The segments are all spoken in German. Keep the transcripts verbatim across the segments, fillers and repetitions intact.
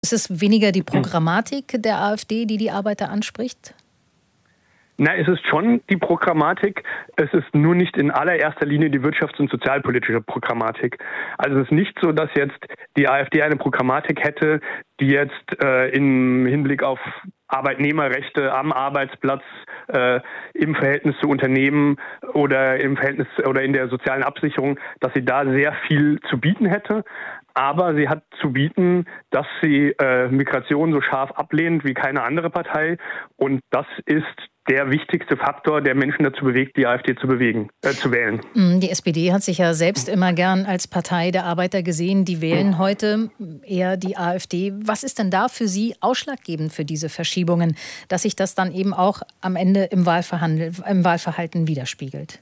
Ist es weniger die Programmatik der AfD, die die Arbeiter anspricht? Na, es ist schon die Programmatik, es ist nur nicht in allererster Linie die wirtschafts- und sozialpolitische Programmatik. Also es ist nicht so, dass jetzt die AfD eine Programmatik hätte, die jetzt äh, im Hinblick auf Arbeitnehmerrechte am Arbeitsplatz, äh, im Verhältnis zu Unternehmen oder im Verhältnis oder in der sozialen Absicherung, dass sie da sehr viel zu bieten hätte. Aber sie hat zu bieten, dass sie äh, Migration so scharf ablehnt wie keine andere Partei. Und das ist der wichtigste Faktor, der Menschen dazu bewegt, die AfD zu bewegen, äh, zu wählen. Die S P D hat sich ja selbst immer gern als Partei der Arbeiter gesehen. Die wählen heute eher die AfD. Was ist denn da für Sie ausschlaggebend für diese Verschiebungen, dass sich das dann eben auch am Ende im Wahlverhandel, im Wahlverhalten widerspiegelt?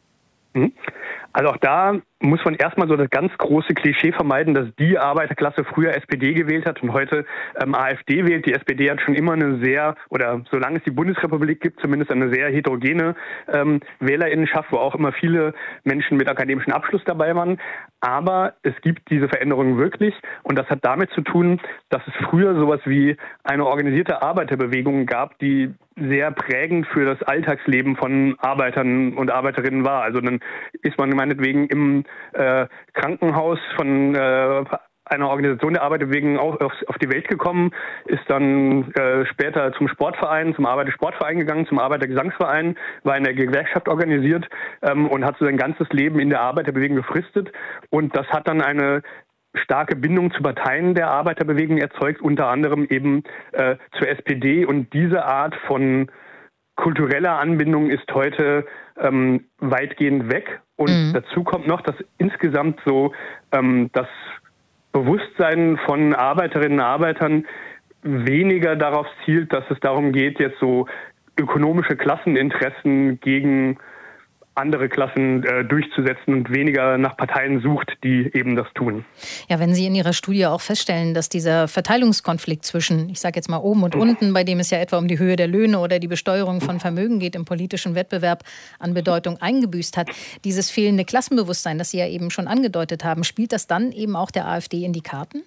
Also auch da muss man erstmal so das ganz große Klischee vermeiden, dass die Arbeiterklasse früher S P D gewählt hat und heute ähm, AfD wählt. Die S P D hat schon immer eine sehr, oder solange es die Bundesrepublik gibt, zumindest eine sehr heterogene ähm, Wählerinnenschaft, wo auch immer viele Menschen mit akademischem Abschluss dabei waren. Aber es gibt diese Veränderungen wirklich und das hat damit zu tun, dass es früher sowas wie eine organisierte Arbeiterbewegung gab, die sehr prägend für das Alltagsleben von Arbeitern und Arbeiterinnen war. Also dann ist man meinetwegen im äh, Krankenhaus von äh, einer Organisation der Arbeiterbewegung auf, auf, auf die Welt gekommen, ist dann äh, später zum Sportverein, zum Arbeitersportverein gegangen, zum Arbeitergesangsverein, war in der Gewerkschaft organisiert ähm, und hat so sein ganzes Leben in der Arbeiterbewegung befristet. Und das hat dann eine starke Bindung zu Parteien der Arbeiterbewegung erzeugt, unter anderem eben äh, zur S P D. Und diese Art von kultureller Anbindung ist heute ähm, weitgehend weg. Und mhm. dazu kommt noch, dass insgesamt so ähm, das Bewusstsein von Arbeiterinnen und Arbeitern weniger darauf zielt, dass es darum geht, jetzt so ökonomische Klasseninteressen gegen andere Klassen äh, durchzusetzen und weniger nach Parteien sucht, die eben das tun. Ja, wenn Sie in Ihrer Studie auch feststellen, dass dieser Verteilungskonflikt zwischen, ich sage jetzt mal oben und unten, bei dem es ja etwa um die Höhe der Löhne oder die Besteuerung von Vermögen geht, im politischen Wettbewerb an Bedeutung eingebüßt hat, dieses fehlende Klassenbewusstsein, das Sie ja eben schon angedeutet haben, spielt das dann eben auch der AfD in die Karten?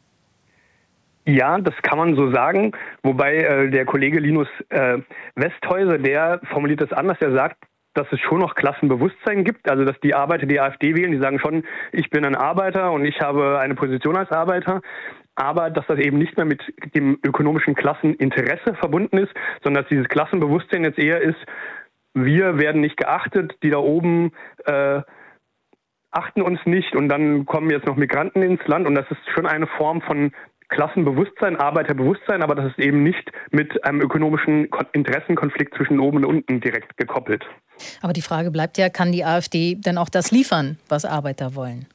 Ja, das kann man so sagen, wobei äh, der Kollege Linus äh, Westhäuser, der formuliert das anders, der sagt, dass es schon noch Klassenbewusstsein gibt, also dass die Arbeiter die AfD wählen, die sagen schon, ich bin ein Arbeiter und ich habe eine Position als Arbeiter, aber dass das eben nicht mehr mit dem ökonomischen Klasseninteresse verbunden ist, sondern dass dieses Klassenbewusstsein jetzt eher ist, wir werden nicht geachtet, die da oben äh, achten uns nicht und dann kommen jetzt noch Migranten ins Land und das ist schon eine Form von Klassenbewusstsein, Arbeiterbewusstsein, aber das ist eben nicht mit einem ökonomischen Interessenkonflikt zwischen oben und unten direkt gekoppelt. Aber die Frage bleibt ja, kann die AfD denn auch das liefern, was Arbeiter wollen?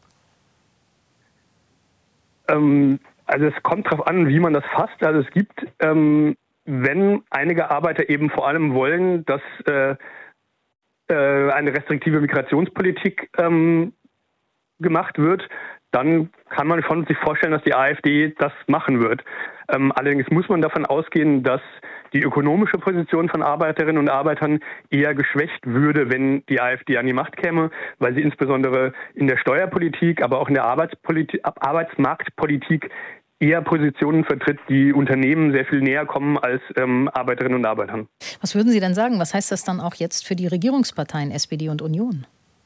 Ähm, also es kommt darauf an, wie man das fasst. Also es gibt, ähm, wenn einige Arbeiter eben vor allem wollen, dass äh, äh, eine restriktive Migrationspolitik ähm, gemacht wird, dann kann man schon sich vorstellen, dass die AfD das machen wird. Ähm, allerdings muss man davon ausgehen, dass die ökonomische Position von Arbeiterinnen und Arbeitern eher geschwächt würde, wenn die AfD an die Macht käme, weil sie insbesondere in der Steuerpolitik, aber auch in der Arbeitspolitik, Arbeitsmarktpolitik eher Positionen vertritt, die Unternehmen sehr viel näher kommen als ähm, Arbeiterinnen und Arbeitern. Was würden Sie denn sagen? Was heißt das dann auch jetzt für die Regierungsparteien S P D und Union?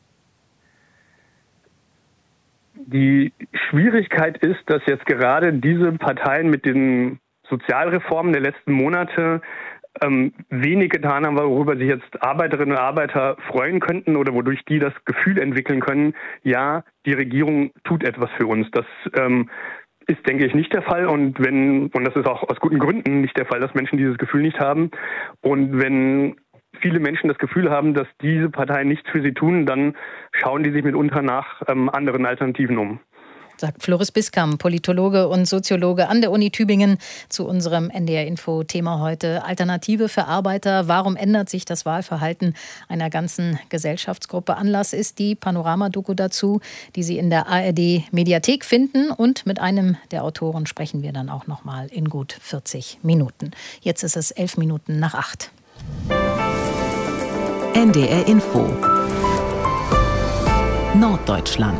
Die Schwierigkeit ist, dass jetzt gerade diese Parteien mit den Sozialreformen der letzten Monate ähm, wenig getan haben, worüber sich jetzt Arbeiterinnen und Arbeiter freuen könnten oder wodurch die das Gefühl entwickeln können, ja, die Regierung tut etwas für uns. Das ähm, ist, denke ich, nicht der Fall und wenn, und das ist auch aus guten Gründen nicht der Fall, dass Menschen dieses Gefühl nicht haben. Und wenn viele Menschen das Gefühl haben, dass diese Parteien nichts für sie tun, dann schauen die sich mitunter nach ähm, anderen Alternativen um. Sagt Floris Biskamp, Politologe und Soziologe an der Uni Tübingen, zu unserem N D R-Info-Thema heute. Alternative für Arbeiter. Warum ändert sich das Wahlverhalten einer ganzen Gesellschaftsgruppe? Anlass ist die Panorama-Doku dazu, die Sie in der A R D-Mediathek finden. Und mit einem der Autoren sprechen wir dann auch noch mal in gut vierzig Minuten. Jetzt ist es elf Minuten nach acht. N D R Info Norddeutschland.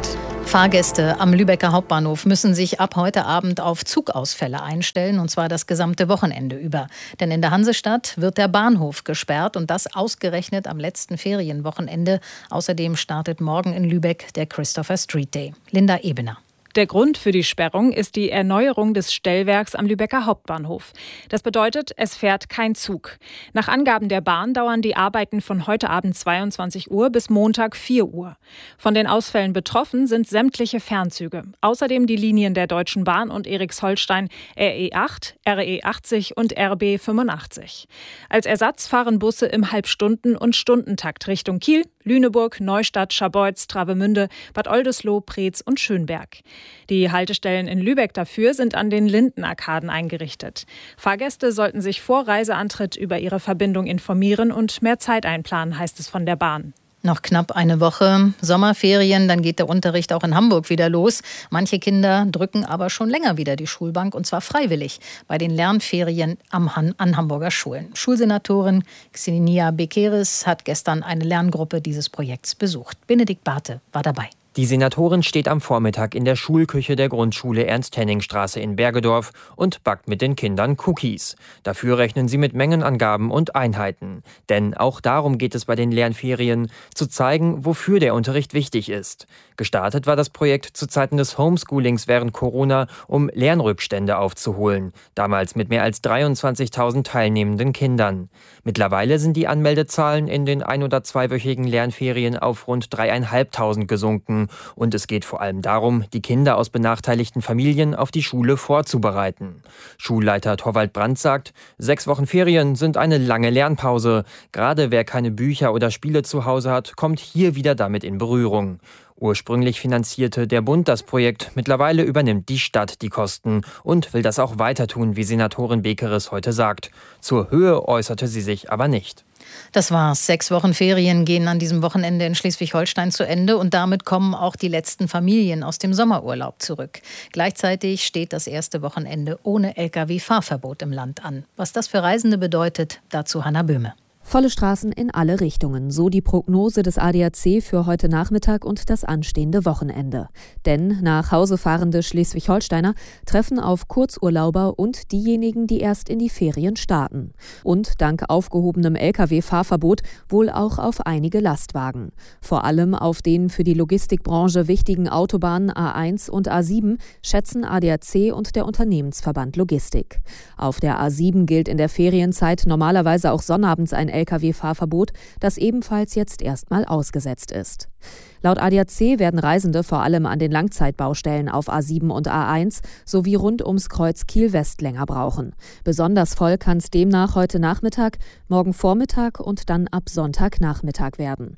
Fahrgäste am Lübecker Hauptbahnhof müssen sich ab heute Abend auf Zugausfälle einstellen, und zwar das gesamte Wochenende über. Denn in der Hansestadt wird der Bahnhof gesperrt, und das ausgerechnet am letzten Ferienwochenende. Außerdem startet morgen in Lübeck der Christopher Street Day. Linda Ebener. Der Grund für die Sperrung ist die Erneuerung des Stellwerks am Lübecker Hauptbahnhof. Das bedeutet, es fährt kein Zug. Nach Angaben der Bahn dauern die Arbeiten von heute Abend zweiundzwanzig Uhr bis Montag vier Uhr. Von den Ausfällen betroffen sind sämtliche Fernzüge. Außerdem die Linien der Deutschen Bahn und Erichsholstein R E acht, R E achtzig und R B fünfundachtzig. Als Ersatz fahren Busse im Halbstunden- und Stundentakt Richtung Kiel, Lüneburg, Neustadt, Scharbeutz, Travemünde, Bad Oldesloe, Preetz und Schönberg. Die Haltestellen in Lübeck dafür sind an den Lindenarkaden eingerichtet. Fahrgäste sollten sich vor Reiseantritt über ihre Verbindung informieren und mehr Zeit einplanen, heißt es von der Bahn. Noch knapp eine Woche Sommerferien, dann geht der Unterricht auch in Hamburg wieder los. Manche Kinder drücken aber schon länger wieder die Schulbank, und zwar freiwillig bei den Lernferien am Han- an Hamburger Schulen. Schulsenatorin Xenia Bekeris hat gestern eine Lerngruppe dieses Projekts besucht. Benedikt Barthe war dabei. Die Senatorin steht am Vormittag in der Schulküche der Grundschule Ernst-Henning-Straße in Bergedorf und backt mit den Kindern Cookies. Dafür rechnen sie mit Mengenangaben und Einheiten. Denn auch darum geht es bei den Lernferien, zu zeigen, wofür der Unterricht wichtig ist. Gestartet war das Projekt zu Zeiten des Homeschoolings während Corona, um Lernrückstände aufzuholen. Damals mit mehr als dreiundzwanzigtausend teilnehmenden Kindern. Mittlerweile sind die Anmeldezahlen in den ein- oder zweiwöchigen Lernferien auf rund dreieinhalbtausend gesunken. Und es geht vor allem darum, die Kinder aus benachteiligten Familien auf die Schule vorzubereiten. Schulleiter Torvald Brandt sagt, sechs Wochen Ferien sind eine lange Lernpause. Gerade wer keine Bücher oder Spiele zu Hause hat, kommt hier wieder damit in Berührung. Ursprünglich finanzierte der Bund das Projekt, mittlerweile übernimmt die Stadt die Kosten und will das auch weiter tun, wie Senatorin Bekeris heute sagt. Zur Höhe äußerte sie sich aber nicht. Das war's. Sechs Wochen Ferien gehen an diesem Wochenende in Schleswig-Holstein zu Ende, und damit kommen auch die letzten Familien aus dem Sommerurlaub zurück. Gleichzeitig steht das erste Wochenende ohne L K W-Fahrverbot im Land an. Was das für Reisende bedeutet, dazu Hanna Böhme. Volle Straßen in alle Richtungen, so die Prognose des A D A C für heute Nachmittag und das anstehende Wochenende. Denn nach Hause fahrende Schleswig-Holsteiner treffen auf Kurzurlauber und diejenigen, die erst in die Ferien starten. Und dank aufgehobenem L K W-Fahrverbot wohl auch auf einige Lastwagen. Vor allem auf den für die Logistikbranche wichtigen Autobahnen A eins und A sieben schätzen A D A C und der Unternehmensverband Logistik. Auf der A sieben gilt in der Ferienzeit normalerweise auch sonnabends ein L K W-Fahrverbot, das ebenfalls jetzt erstmal ausgesetzt ist. Laut A D A C werden Reisende vor allem an den Langzeitbaustellen auf A sieben und A eins sowie rund ums Kreuz Kiel-West länger brauchen. Besonders voll kann es demnach heute Nachmittag, morgen Vormittag und dann ab Sonntagnachmittag werden.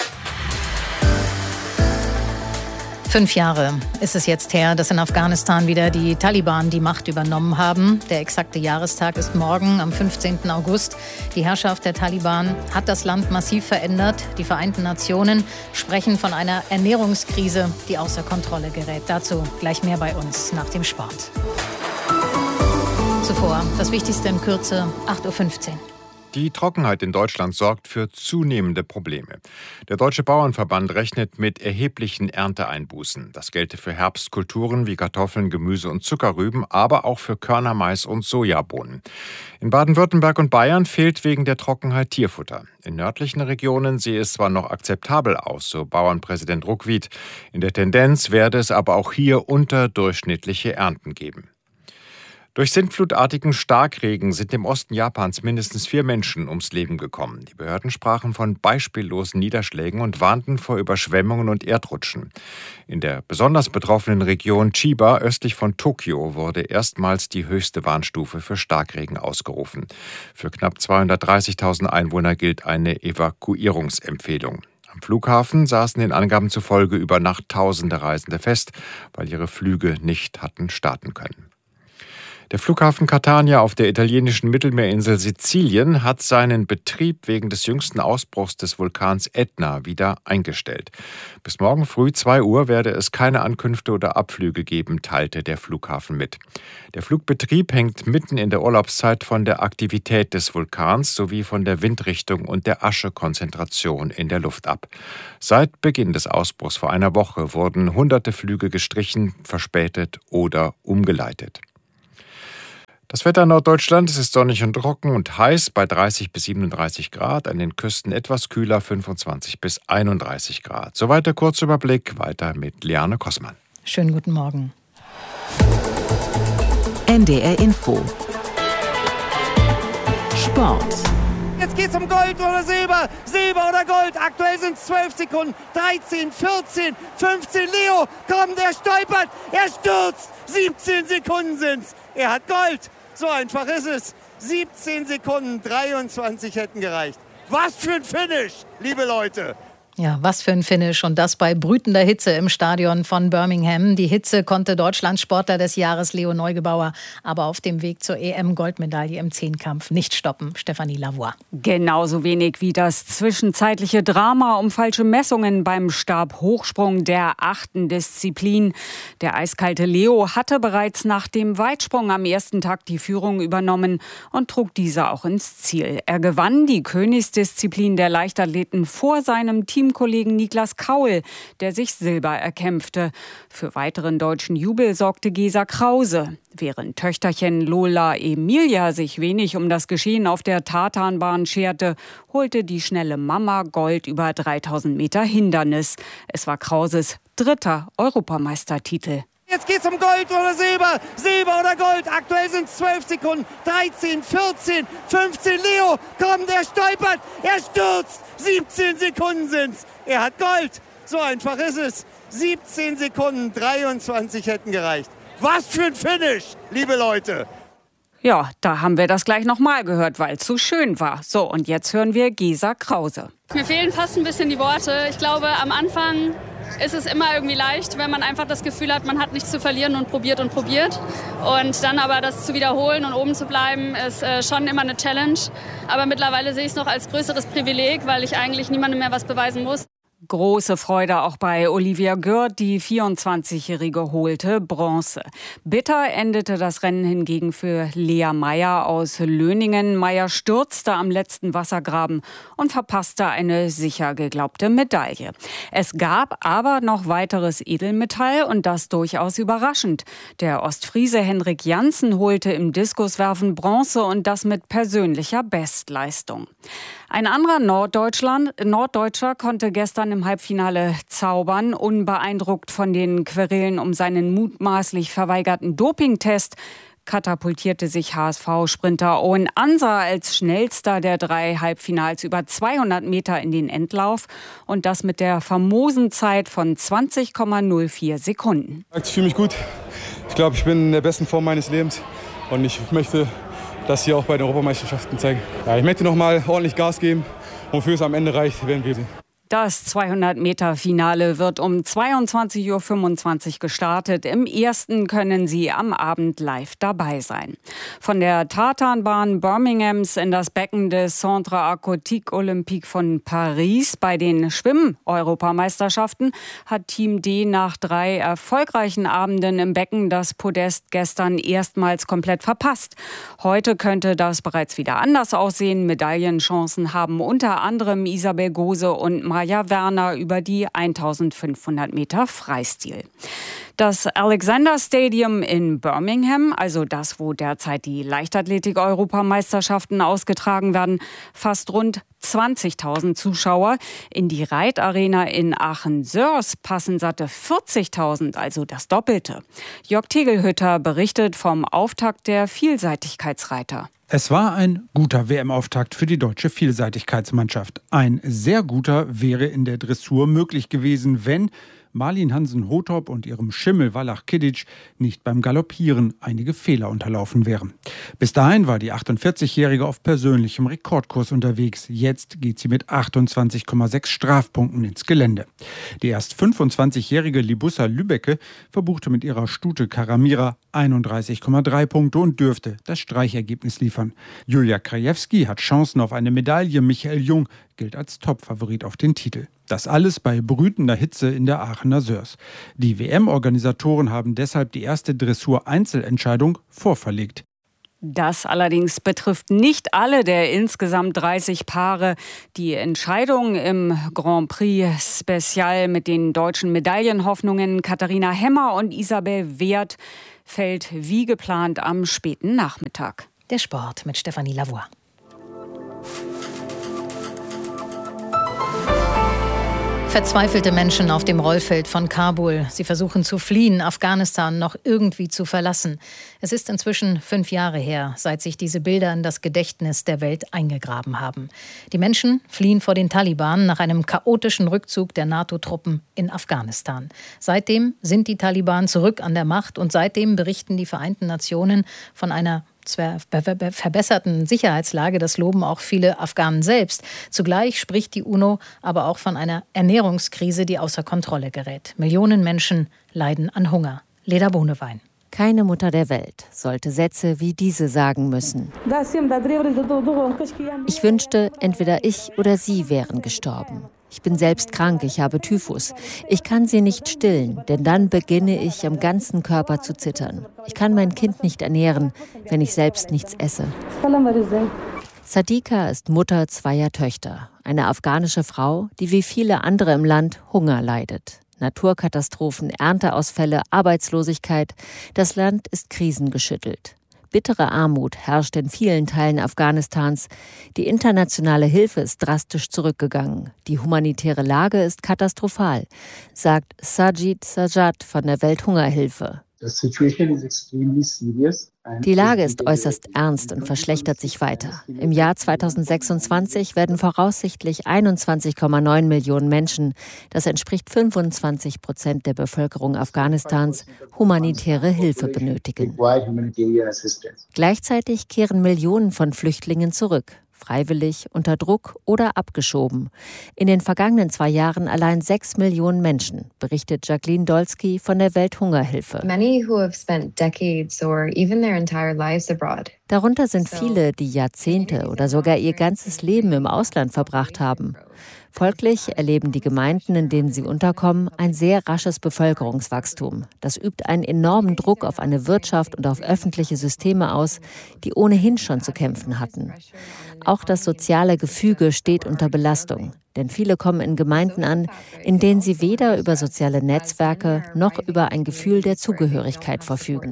Fünf Jahre ist es jetzt her, dass in Afghanistan wieder die Taliban die Macht übernommen haben. Der exakte Jahrestag ist morgen, am fünfzehnten August. Die Herrschaft der Taliban hat das Land massiv verändert. Die Vereinten Nationen sprechen von einer Ernährungskrise, die außer Kontrolle gerät. Dazu gleich mehr bei uns nach dem Sport. Zuvor das Wichtigste in Kürze, acht Uhr fünfzehn. Die Trockenheit in Deutschland sorgt für zunehmende Probleme. Der Deutsche Bauernverband rechnet mit erheblichen Ernteeinbußen. Das gelte für Herbstkulturen wie Kartoffeln, Gemüse und Zuckerrüben, aber auch für Körner, Mais und Sojabohnen. In Baden-Württemberg und Bayern fehlt wegen der Trockenheit Tierfutter. In nördlichen Regionen sehe es zwar noch akzeptabel aus, so Bauernpräsident Ruckwied. In der Tendenz werde es aber auch hier unterdurchschnittliche Ernten geben. Durch sintflutartigen Starkregen sind im Osten Japans mindestens vier Menschen ums Leben gekommen. Die Behörden sprachen von beispiellosen Niederschlägen und warnten vor Überschwemmungen und Erdrutschen. In der besonders betroffenen Region Chiba östlich von Tokio wurde erstmals die höchste Warnstufe für Starkregen ausgerufen. Für knapp zweihundertdreißigtausend Einwohner gilt eine Evakuierungsempfehlung. Am Flughafen saßen den Angaben zufolge über Nacht tausende Reisende fest, weil ihre Flüge nicht hatten starten können. Der Flughafen Catania auf der italienischen Mittelmeerinsel Sizilien hat seinen Betrieb wegen des jüngsten Ausbruchs des Vulkans Etna wieder eingestellt. Bis morgen früh zwei Uhr werde es keine Ankünfte oder Abflüge geben, teilte der Flughafen mit. Der Flugbetrieb hängt mitten in der Urlaubszeit von der Aktivität des Vulkans sowie von der Windrichtung und der Aschekonzentration in der Luft ab. Seit Beginn des Ausbruchs vor einer Woche wurden hunderte Flüge gestrichen, verspätet oder umgeleitet. Das Wetter in Norddeutschland, es ist sonnig und trocken und heiß bei dreißig bis siebenunddreißig Grad, an den Küsten etwas kühler, fünfundzwanzig bis einunddreißig Grad. Soweit der Kurzüberblick, weiter mit Liane Kossmann. Schönen guten Morgen. N D R Info. Sport. Jetzt geht's um Gold oder Silber. Silber oder Gold. Aktuell sind es zwölf Sekunden. dreizehn, vierzehn, fünfzehn. Leo, komm, der stolpert. Er stürzt. siebzehn Sekunden sind's. Er hat Gold. So einfach ist es. siebzehn Sekunden, dreiundzwanzig hätten gereicht. Was für ein Finish, liebe Leute. Ja, was für ein Finish und das bei brütender Hitze im Stadion von Birmingham. Die Hitze konnte Deutschlands Sportler des Jahres Leo Neugebauer aber auf dem Weg zur E M-Goldmedaille im Zehnkampf nicht stoppen. Stefanie Lavoie. Genauso wenig wie das zwischenzeitliche Drama um falsche Messungen beim Stabhochsprung der achten Disziplin. Der eiskalte Leo hatte bereits nach dem Weitsprung am ersten Tag die Führung übernommen und trug diese auch ins Ziel. Er gewann die Königsdisziplin der Leichtathleten vor seinem Team Kollegen Niklas Kaul, der sich Silber erkämpfte. Für weiteren deutschen Jubel sorgte Gesa Krause. Während Töchterchen Lola Emilia sich wenig um das Geschehen auf der Tartanbahn scherte, holte die schnelle Mama Gold über dreitausend Meter Hindernis. Es war Krauses dritter Europameistertitel. Jetzt geht's um Gold oder Silber. Silber oder Gold. Aktuell sind es zwölf Sekunden. dreizehn, vierzehn, fünfzehn. Leo, komm, der stolpert. Er stürzt. siebzehn Sekunden sind's. Er hat Gold. So einfach ist es. siebzehn Sekunden, dreiundzwanzig hätten gereicht. Was für ein Finish, liebe Leute. Ja, da haben wir das gleich nochmal gehört, weil es so schön war. So, und jetzt hören wir Gesa Krause. Mir fehlen fast ein bisschen die Worte. Ich glaube, am Anfang ist es immer irgendwie leicht, wenn man einfach das Gefühl hat, man hat nichts zu verlieren und probiert und probiert. Und dann aber das zu wiederholen und oben zu bleiben, ist äh, schon immer eine Challenge. Aber mittlerweile sehe ich es noch als größeres Privileg, weil ich eigentlich niemandem mehr was beweisen muss. Große Freude auch bei Olivia Gürt, die vierundzwanzigjährige holte Bronze. Bitter endete das Rennen hingegen für Lea Meyer aus Löningen. Meyer stürzte am letzten Wassergraben und verpasste eine sicher geglaubte Medaille. Es gab aber noch weiteres Edelmetall und das durchaus überraschend. Der Ostfriese Henrik Janssen holte im Diskuswerfen Bronze und das mit persönlicher Bestleistung. Ein anderer Norddeutschland, Norddeutscher konnte gestern im Halbfinale zaubern. Unbeeindruckt von den Querelen um seinen mutmaßlich verweigerten Dopingtest katapultierte sich H S V-Sprinter Owen Ansa als schnellster der drei Halbfinals über zweihundert Meter in den Endlauf und das mit der famosen Zeit von zwanzig Komma null vier Sekunden. Ich fühle mich gut. Ich glaube, ich bin in der besten Form meines Lebens und ich möchte das hier auch bei den Europameisterschaften zeigen. Ja, ich möchte noch mal ordentlich Gas geben. Wofür es am Ende reicht, werden wir sehen. Das zweihundert-Meter-Finale wird um zweiundzwanzig Uhr fünfundzwanzig gestartet. Im ersten können Sie am Abend live dabei sein. Von der Tartanbahn Birminghams in das Becken des Centre Aquatique Olympique von Paris bei den Schwimm-Europameisterschaften hat Team D nach drei erfolgreichen Abenden im Becken das Podest gestern erstmals komplett verpasst. Heute könnte das bereits wieder anders aussehen. Medaillenchancen haben unter anderem Isabel Gose und Maja Werner über die eintausendfünfhundert Meter Freistil. Das Alexander Stadium in Birmingham, also das, wo derzeit die Leichtathletik-Europameisterschaften ausgetragen werden, fasst rund zwanzigtausend Zuschauer. In die Reitarena in Aachen-Sörs passen satte vierzigtausend, also das Doppelte. Jörg Tegelhütter berichtet vom Auftakt der Vielseitigkeitsreiter. Es war ein guter W M-Auftakt für die deutsche Vielseitigkeitsmannschaft. Ein sehr guter wäre in der Dressur möglich gewesen, wenn Marlin Hansen-Hothop und ihrem Schimmel Wallach Kidic nicht beim Galoppieren einige Fehler unterlaufen wären. Bis dahin war die achtundvierzigjährige auf persönlichem Rekordkurs unterwegs. Jetzt geht sie mit achtundzwanzig Komma sechs Strafpunkten ins Gelände. Die erst fünfundzwanzigjährige Libussa Lübecke verbuchte mit ihrer Stute Karamira einunddreißig Komma drei Punkte und dürfte das Streichergebnis liefern. Julia Krajewski hat Chancen auf eine Medaille. Michael Jung gilt als Topfavorit auf den Titel. Das alles bei brütender Hitze in der Aachener Sörs. Die W M-Organisatoren haben deshalb die erste Dressur-Einzelentscheidung vorverlegt. Das allerdings betrifft nicht alle der insgesamt dreißig Paare. Die Entscheidung im Grand Prix Special mit den deutschen Medaillenhoffnungen Katharina Hemmer und Isabel Wert fällt wie geplant am späten Nachmittag. Der Sport mit Stefanie Lavoie. Verzweifelte Menschen auf dem Rollfeld von Kabul. Sie versuchen zu fliehen, Afghanistan noch irgendwie zu verlassen. Es ist inzwischen fünf Jahre her, seit sich diese Bilder in das Gedächtnis der Welt eingegraben haben. Die Menschen fliehen vor den Taliban nach einem chaotischen Rückzug der NATO-Truppen in Afghanistan. Seitdem sind die Taliban zurück an der Macht und seitdem berichten die Vereinten Nationen von einer zwar verbesserten Sicherheitslage, das loben auch viele Afghanen selbst. Zugleich spricht die UNO aber auch von einer Ernährungskrise, die außer Kontrolle gerät. Millionen Menschen leiden an Hunger. Leda Bohnewein. Keine Mutter der Welt sollte Sätze wie diese sagen müssen. Ich wünschte, entweder ich oder sie wären gestorben. Ich bin selbst krank, ich habe Typhus. Ich kann sie nicht stillen, denn dann beginne ich am ganzen Körper zu zittern. Ich kann mein Kind nicht ernähren, wenn ich selbst nichts esse. Sadika ist Mutter zweier Töchter. Eine afghanische Frau, die wie viele andere im Land Hunger leidet. Naturkatastrophen, Ernteausfälle, Arbeitslosigkeit. Das Land ist krisengeschüttelt. Bittere Armut herrscht in vielen Teilen Afghanistans. Die internationale Hilfe ist drastisch zurückgegangen. Die humanitäre Lage ist katastrophal, sagt Sajid Sajad von der Welthungerhilfe. Die Lage ist äußerst ernst und verschlechtert sich weiter. Im Jahr zweitausendsechsundzwanzig werden voraussichtlich einundzwanzig Komma neun Millionen Menschen, das entspricht fünfundzwanzig Prozent der Bevölkerung Afghanistans, humanitäre Hilfe benötigen. Gleichzeitig kehren Millionen von Flüchtlingen zurück. Freiwillig, unter Druck oder abgeschoben. In den vergangenen zwei Jahren allein sechs Millionen Menschen, berichtet Jacqueline Dolsky von der Welthungerhilfe. Darunter sind viele, die Jahrzehnte oder sogar ihr ganzes Leben im Ausland verbracht haben. Folglich erleben die Gemeinden, in denen sie unterkommen, ein sehr rasches Bevölkerungswachstum. Das übt einen enormen Druck auf eine Wirtschaft und auf öffentliche Systeme aus, die ohnehin schon zu kämpfen hatten. Auch das soziale Gefüge steht unter Belastung. Denn viele kommen in Gemeinden an, in denen sie weder über soziale Netzwerke noch über ein Gefühl der Zugehörigkeit verfügen.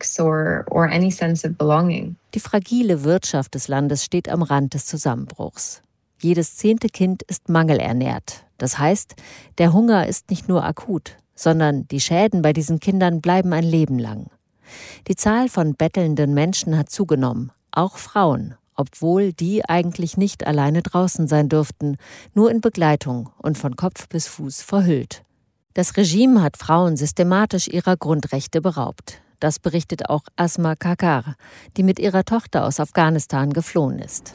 Die fragile Wirtschaft des Landes steht am Rand des Zusammenbruchs. Jedes zehnte Kind ist mangelernährt. Das heißt, der Hunger ist nicht nur akut, sondern die Schäden bei diesen Kindern bleiben ein Leben lang. Die Zahl von bettelnden Menschen hat zugenommen, auch Frauen, obwohl die eigentlich nicht alleine draußen sein dürften, nur in Begleitung und von Kopf bis Fuß verhüllt. Das Regime hat Frauen systematisch ihrer Grundrechte beraubt. Das berichtet auch Asma Kakar, die mit ihrer Tochter aus Afghanistan geflohen ist.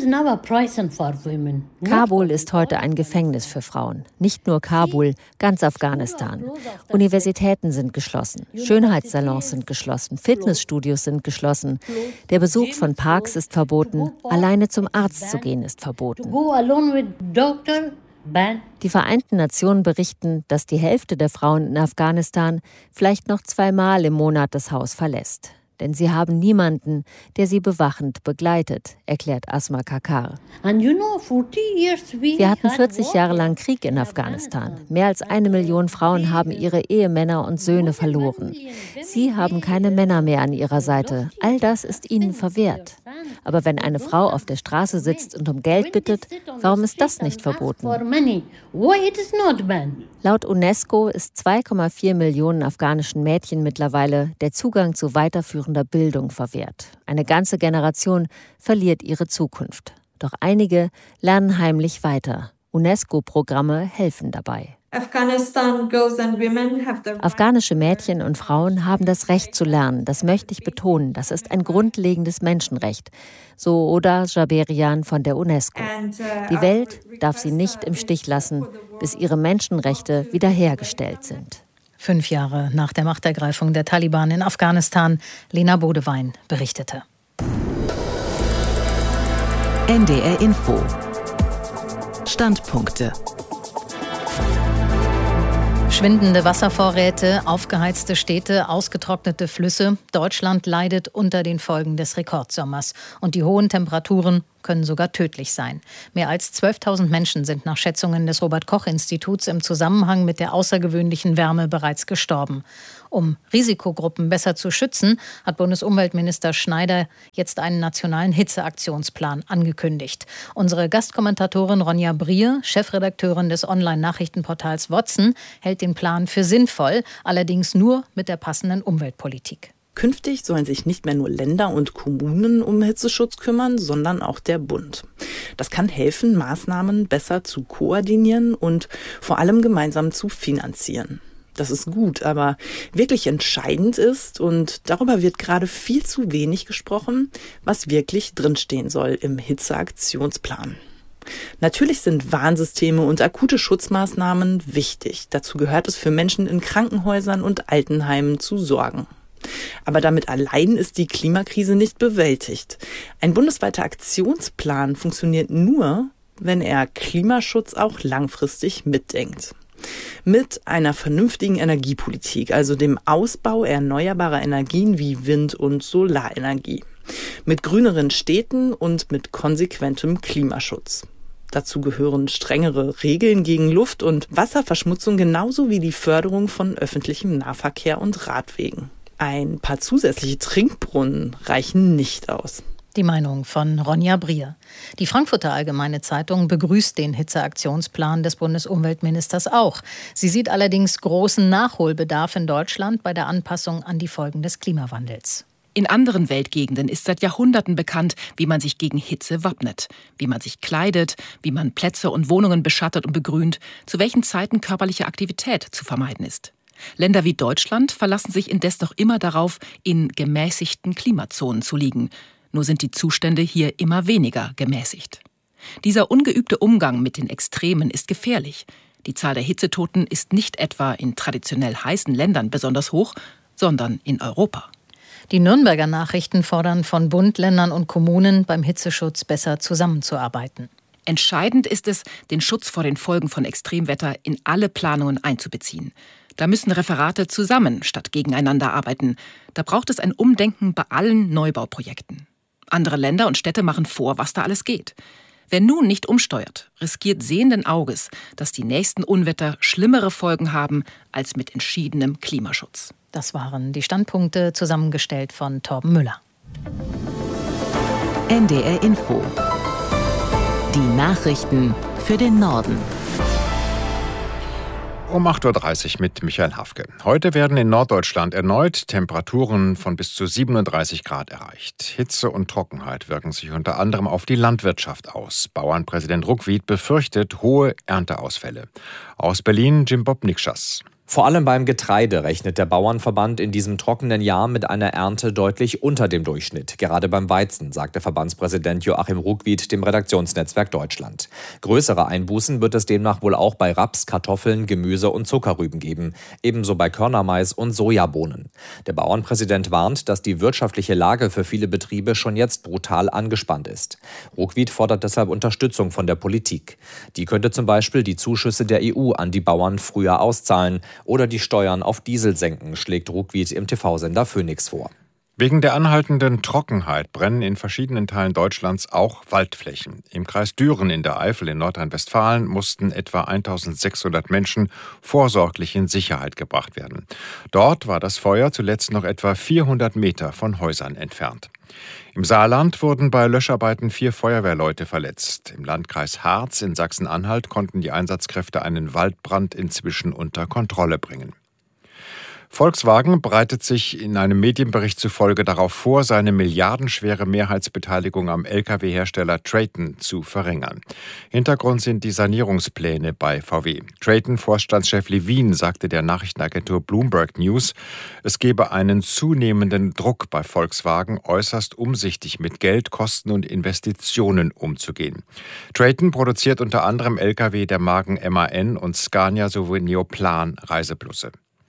Kabul ist heute ein Gefängnis für Frauen. Nicht nur Kabul, ganz Afghanistan. Universitäten sind geschlossen, Schönheitssalons sind geschlossen, Fitnessstudios sind geschlossen. Der Besuch von Parks ist verboten, alleine zum Arzt zu gehen ist verboten. Die Vereinten Nationen berichten, dass die Hälfte der Frauen in Afghanistan vielleicht noch zweimal im Monat das Haus verlässt. Denn sie haben niemanden, der sie bewachend begleitet, erklärt Asma Kakar. Wir hatten vierzig Jahre lang Krieg in Afghanistan. Mehr als eine Million Frauen haben ihre Ehemänner und Söhne verloren. Sie haben keine Männer mehr an ihrer Seite. All das ist ihnen verwehrt. Aber wenn eine Frau auf der Straße sitzt und um Geld bittet, warum ist das nicht verboten? Laut UNESCO ist zwei Komma vier Millionen afghanischen Mädchen mittlerweile der Zugang zu weiterführender Bildung verwehrt. Eine ganze Generation verliert ihre Zukunft. Doch einige lernen heimlich weiter. UNESCO-Programme helfen dabei. Afghanische Mädchen und Frauen haben das Recht zu lernen. Das möchte ich betonen. Das ist ein grundlegendes Menschenrecht. So Oda Jaberian von der UNESCO. Die Welt darf sie nicht im Stich lassen, bis ihre Menschenrechte wiederhergestellt sind. Fünf Jahre nach der Machtergreifung der Taliban in Afghanistan, Lena Bodewein berichtete. N D R Info. Standpunkte. Schwindende Wasservorräte, aufgeheizte Städte, ausgetrocknete Flüsse. Deutschland leidet unter den Folgen des Rekordsommers. Und die hohen Temperaturen können sogar tödlich sein. Mehr als zwölftausend Menschen sind nach Schätzungen des Robert-Koch-Instituts im Zusammenhang mit der außergewöhnlichen Wärme bereits gestorben. Um Risikogruppen besser zu schützen, hat Bundesumweltminister Schneider jetzt einen nationalen Hitzeaktionsplan angekündigt. Unsere Gastkommentatorin Ronja Brier, Chefredakteurin des Online-Nachrichtenportals Watson, hält den Plan für sinnvoll, allerdings nur mit der passenden Umweltpolitik. Künftig sollen sich nicht mehr nur Länder und Kommunen um Hitzeschutz kümmern, sondern auch der Bund. Das kann helfen, Maßnahmen besser zu koordinieren und vor allem gemeinsam zu finanzieren. Das ist gut, aber wirklich entscheidend ist, und darüber wird gerade viel zu wenig gesprochen, was wirklich drinstehen soll im Hitzeaktionsplan. Natürlich sind Warnsysteme und akute Schutzmaßnahmen wichtig. Dazu gehört es, für Menschen in Krankenhäusern und Altenheimen zu sorgen. Aber damit allein ist die Klimakrise nicht bewältigt. Ein bundesweiter Aktionsplan funktioniert nur, wenn er Klimaschutz auch langfristig mitdenkt. Mit einer vernünftigen Energiepolitik, also dem Ausbau erneuerbarer Energien wie Wind- und Solarenergie. Mit grüneren Städten und mit konsequentem Klimaschutz. Dazu gehören strengere Regeln gegen Luft- und Wasserverschmutzung genauso wie die Förderung von öffentlichem Nahverkehr und Radwegen. Ein paar zusätzliche Trinkbrunnen reichen nicht aus. Die Meinung von Ronja Brier. Die Frankfurter Allgemeine Zeitung begrüßt den Hitzeaktionsplan des Bundesumweltministers auch. Sie sieht allerdings großen Nachholbedarf in Deutschland bei der Anpassung an die Folgen des Klimawandels. In anderen Weltgegenden ist seit Jahrhunderten bekannt, wie man sich gegen Hitze wappnet, wie man sich kleidet, wie man Plätze und Wohnungen beschattet und begrünt, zu welchen Zeiten körperliche Aktivität zu vermeiden ist. Länder wie Deutschland verlassen sich indes noch immer darauf, in gemäßigten Klimazonen zu liegen. Nur sind die Zustände hier immer weniger gemäßigt. Dieser ungeübte Umgang mit den Extremen ist gefährlich. Die Zahl der Hitzetoten ist nicht etwa in traditionell heißen Ländern besonders hoch, sondern in Europa. Die Nürnberger Nachrichten fordern von Bund, Ländern und Kommunen, beim Hitzeschutz besser zusammenzuarbeiten. Entscheidend ist es, den Schutz vor den Folgen von Extremwetter in alle Planungen einzubeziehen. Da müssen Referate zusammen statt gegeneinander arbeiten. Da braucht es ein Umdenken bei allen Neubauprojekten. Andere Länder und Städte machen vor, was da alles geht. Wer nun nicht umsteuert, riskiert sehenden Auges, dass die nächsten Unwetter schlimmere Folgen haben als mit entschiedenem Klimaschutz. Das waren die Standpunkte, zusammengestellt von Torben Müller. N D R Info. Die Nachrichten für den Norden. Um acht Uhr dreißig mit Michael Hafke. Heute werden in Norddeutschland erneut Temperaturen von bis zu siebenunddreißig Grad erreicht. Hitze und Trockenheit wirken sich unter anderem auf die Landwirtschaft aus. Bauernpräsident Ruckwied befürchtet hohe Ernteausfälle. Aus Berlin Jim Bob Nikschas. Vor allem beim Getreide rechnet der Bauernverband in diesem trockenen Jahr mit einer Ernte deutlich unter dem Durchschnitt. Gerade beim Weizen, sagte Verbandspräsident Joachim Ruckwied dem Redaktionsnetzwerk Deutschland. Größere Einbußen wird es demnach wohl auch bei Raps, Kartoffeln, Gemüse und Zuckerrüben geben. Ebenso bei Körnermais und Sojabohnen. Der Bauernpräsident warnt, dass die wirtschaftliche Lage für viele Betriebe schon jetzt brutal angespannt ist. Ruckwied fordert deshalb Unterstützung von der Politik. Die könnte zum Beispiel die Zuschüsse der E U an die Bauern früher auszahlen oder die Steuern auf Diesel senken, schlägt Ruckwied im T V-Sender Phoenix vor. Wegen der anhaltenden Trockenheit brennen in verschiedenen Teilen Deutschlands auch Waldflächen. Im Kreis Düren in der Eifel in Nordrhein-Westfalen mussten etwa eintausendsechshundert Menschen vorsorglich in Sicherheit gebracht werden. Dort war das Feuer zuletzt noch etwa vierhundert Meter von Häusern entfernt. Im Saarland wurden bei Löscharbeiten vier Feuerwehrleute verletzt. Im Landkreis Harz in Sachsen-Anhalt konnten die Einsatzkräfte einen Waldbrand inzwischen unter Kontrolle bringen. Volkswagen bereitet sich in einem Medienbericht zufolge darauf vor, seine milliardenschwere Mehrheitsbeteiligung am L K W-Hersteller Traton zu verringern. Hintergrund sind die Sanierungspläne bei V W. Traton-Vorstandschef Levin sagte der Nachrichtenagentur Bloomberg News, es gebe einen zunehmenden Druck bei Volkswagen, äußerst umsichtig mit Geld, Kosten und Investitionen umzugehen. Traton produziert unter anderem L K W der Marken M A N und Scania sowie Neoplan Reisebusse.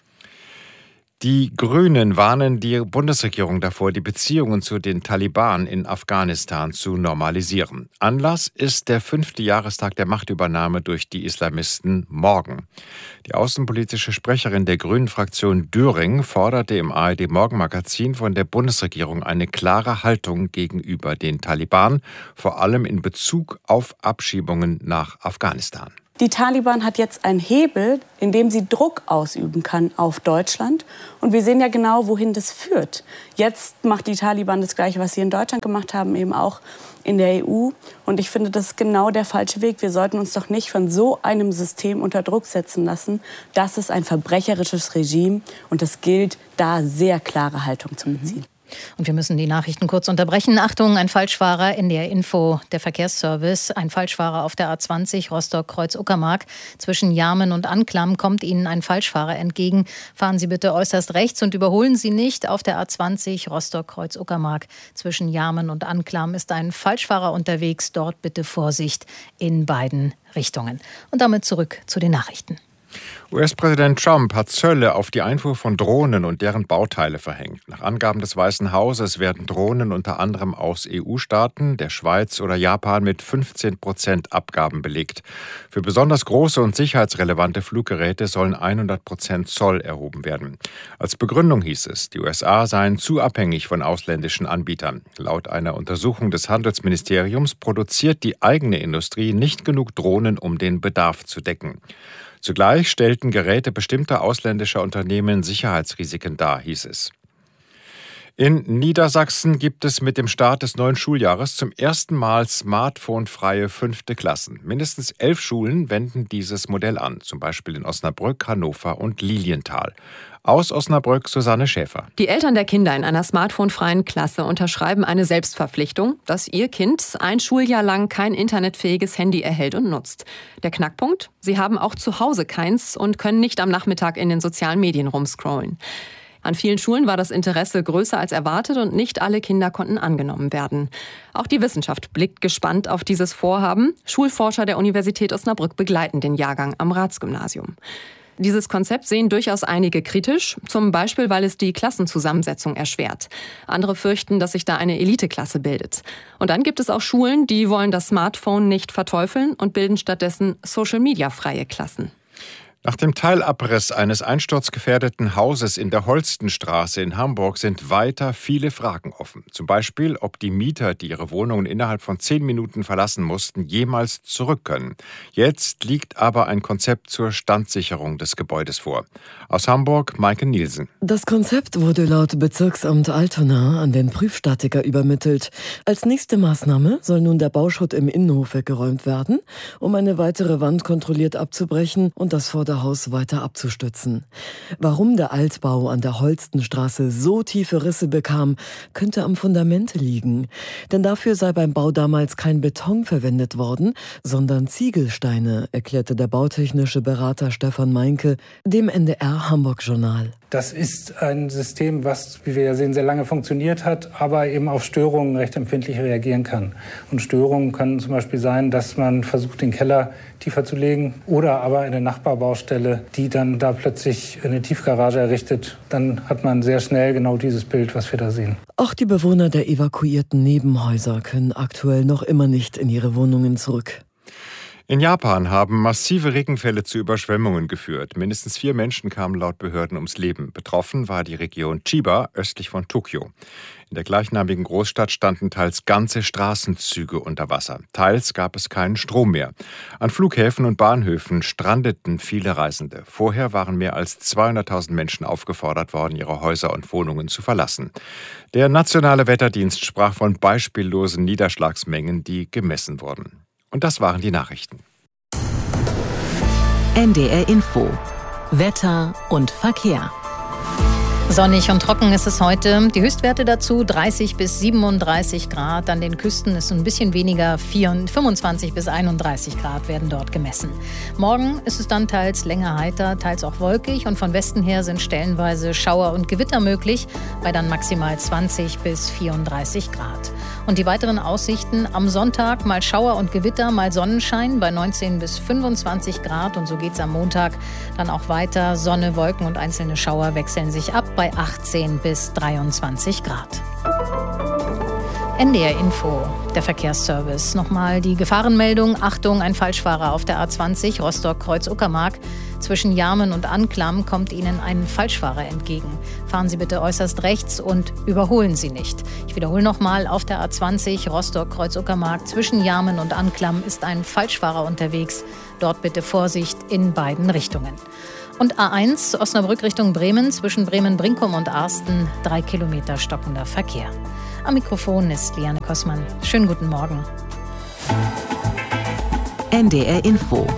Die Grünen warnen die Bundesregierung davor, die Beziehungen zu den Taliban in Afghanistan zu normalisieren. Anlass ist der fünfte Jahrestag der Machtübernahme durch die Islamisten morgen. Die außenpolitische Sprecherin der Grünen-Fraktion Döring forderte im A R D-Morgenmagazin von der Bundesregierung eine klare Haltung gegenüber den Taliban, vor allem in Bezug auf Abschiebungen nach Afghanistan. Die Taliban hat jetzt einen Hebel, in dem sie Druck ausüben kann auf Deutschland. Und wir sehen ja genau, wohin das führt. Jetzt macht die Taliban das Gleiche, was sie in Deutschland gemacht haben, eben auch in der E U. Und ich finde, das ist genau der falsche Weg. Wir sollten uns doch nicht von so einem System unter Druck setzen lassen. Das ist ein verbrecherisches Regime und es gilt, da sehr klare Haltung zu beziehen. Und wir müssen die Nachrichten kurz unterbrechen. Achtung, ein Falschfahrer, in der Info der Verkehrsservice. Ein Falschfahrer auf der A zwanzig Rostock-Kreuz-Uckermark. Zwischen Jarmen und Anklam kommt Ihnen ein Falschfahrer entgegen. Fahren Sie bitte äußerst rechts und überholen Sie nicht. Auf der A zwanzig Rostock-Kreuz-Uckermark. Zwischen Jarmen und Anklam ist ein Falschfahrer unterwegs. Dort bitte Vorsicht in beiden Richtungen. Und damit zurück zu den Nachrichten. U S-Präsident Trump hat Zölle auf die Einfuhr von Drohnen und deren Bauteile verhängt. Nach Angaben des Weißen Hauses werden Drohnen unter anderem aus E U-Staaten, der Schweiz oder Japan mit fünfzehn Prozent Abgaben belegt. Für besonders große und sicherheitsrelevante Fluggeräte sollen hundert Prozent Zoll erhoben werden. Als Begründung hieß es, die U S A seien zu abhängig von ausländischen Anbietern. Laut einer Untersuchung des Handelsministeriums produziert die eigene Industrie nicht genug Drohnen, um den Bedarf zu decken. Zugleich stellten Geräte bestimmter ausländischer Unternehmen Sicherheitsrisiken dar, hieß es. In Niedersachsen gibt es mit dem Start des neuen Schuljahres zum ersten Mal smartphonefreie fünfte Klassen. Mindestens elf Schulen wenden dieses Modell an, zum Beispiel in Osnabrück, Hannover und Lilienthal. Aus Osnabrück Susanne Schäfer. Die Eltern der Kinder in einer smartphonefreien Klasse unterschreiben eine Selbstverpflichtung, dass ihr Kind ein Schuljahr lang kein internetfähiges Handy erhält und nutzt. Der Knackpunkt? Sie haben auch zu Hause keins und können nicht am Nachmittag in den sozialen Medien rumscrollen. An vielen Schulen war das Interesse größer als erwartet und nicht alle Kinder konnten angenommen werden. Auch die Wissenschaft blickt gespannt auf dieses Vorhaben. Schulforscher der Universität Osnabrück begleiten den Jahrgang am Ratsgymnasium. Dieses Konzept sehen durchaus einige kritisch, zum Beispiel, weil es die Klassenzusammensetzung erschwert. Andere fürchten, dass sich da eine Eliteklasse bildet. Und dann gibt es auch Schulen, die wollen das Smartphone nicht verteufeln und bilden stattdessen Social-Media-freie Klassen. Nach dem Teilabriss eines einsturzgefährdeten Hauses in der Holstenstraße in Hamburg sind weiter viele Fragen offen. Zum Beispiel, ob die Mieter, die ihre Wohnungen innerhalb von zehn Minuten verlassen mussten, jemals zurück können. Jetzt liegt aber ein Konzept zur Standsicherung des Gebäudes vor. Aus Hamburg, Maike Nielsen. Das Konzept wurde laut Bezirksamt Altona an den Prüfstatiker übermittelt. Als nächste Maßnahme soll nun der Bauschutt im Innenhof weggeräumt werden, um eine weitere Wand kontrolliert abzubrechen und das Vorderhaus weiter abzustützen. Warum der Altbau an der Holstenstraße so tiefe Risse bekam, könnte am Fundament liegen. Denn dafür sei beim Bau damals kein Beton verwendet worden, sondern Ziegelsteine, erklärte der bautechnische Berater Stefan Meinke dem N D R Hamburg Journal. Das ist ein System, was, wie wir ja sehen, sehr lange funktioniert hat, aber eben auf Störungen recht empfindlich reagieren kann. Und Störungen können zum Beispiel sein, dass man versucht, den Keller tiefer zu legen oder aber eine Nachbarbaustelle, die dann da plötzlich eine Tiefgarage errichtet. Dann hat man sehr schnell genau dieses Bild, was wir da sehen. Auch die Bewohner der evakuierten Nebenhäuser können aktuell noch immer nicht in ihre Wohnungen zurück. In Japan haben massive Regenfälle zu Überschwemmungen geführt. Mindestens vier Menschen kamen laut Behörden ums Leben. Betroffen war die Region Chiba östlich von Tokio. In der gleichnamigen Großstadt standen teils ganze Straßenzüge unter Wasser. Teils gab es keinen Strom mehr. An Flughäfen und Bahnhöfen strandeten viele Reisende. Vorher waren mehr als zweihunderttausend Menschen aufgefordert worden, ihre Häuser und Wohnungen zu verlassen. Der Nationale Wetterdienst sprach von beispiellosen Niederschlagsmengen, die gemessen wurden. Und das waren die Nachrichten. N D R Info. Wetter und Verkehr. Sonnig und trocken ist es heute. Die Höchstwerte dazu dreißig bis siebenunddreißig Grad. An den Küsten ist ein bisschen weniger, fünfundzwanzig bis einunddreißig Grad werden dort gemessen. Morgen ist es dann teils länger heiter, teils auch wolkig. Und von Westen her sind stellenweise Schauer und Gewitter möglich, bei dann maximal zwanzig bis vierunddreißig Grad. Und die weiteren Aussichten: am Sonntag mal Schauer und Gewitter, mal Sonnenschein bei neunzehn bis fünfundzwanzig Grad. Und so geht es am Montag dann auch weiter. Sonne, Wolken und einzelne Schauer wechseln sich ab bei achtzehn bis dreiundzwanzig Grad. N D R Info, der Verkehrsservice. Nochmal die Gefahrenmeldung. Achtung, ein Falschfahrer auf der A zwanzig Rostock-Kreuz-Uckermark. Zwischen Jarmen und Anklam kommt Ihnen ein Falschfahrer entgegen. Fahren Sie bitte äußerst rechts und überholen Sie nicht. Ich wiederhole nochmal, auf der A zwanzig Rostock-Kreuz-Uckermark zwischen Jarmen und Anklam ist ein Falschfahrer unterwegs. Dort bitte Vorsicht in beiden Richtungen. Und A eins Osnabrück Richtung Bremen, zwischen Bremen-Brinkum und Arsten, drei Kilometer stockender Verkehr. Am Mikrofon ist Liane Kossmann. Schönen guten Morgen. N D R Info.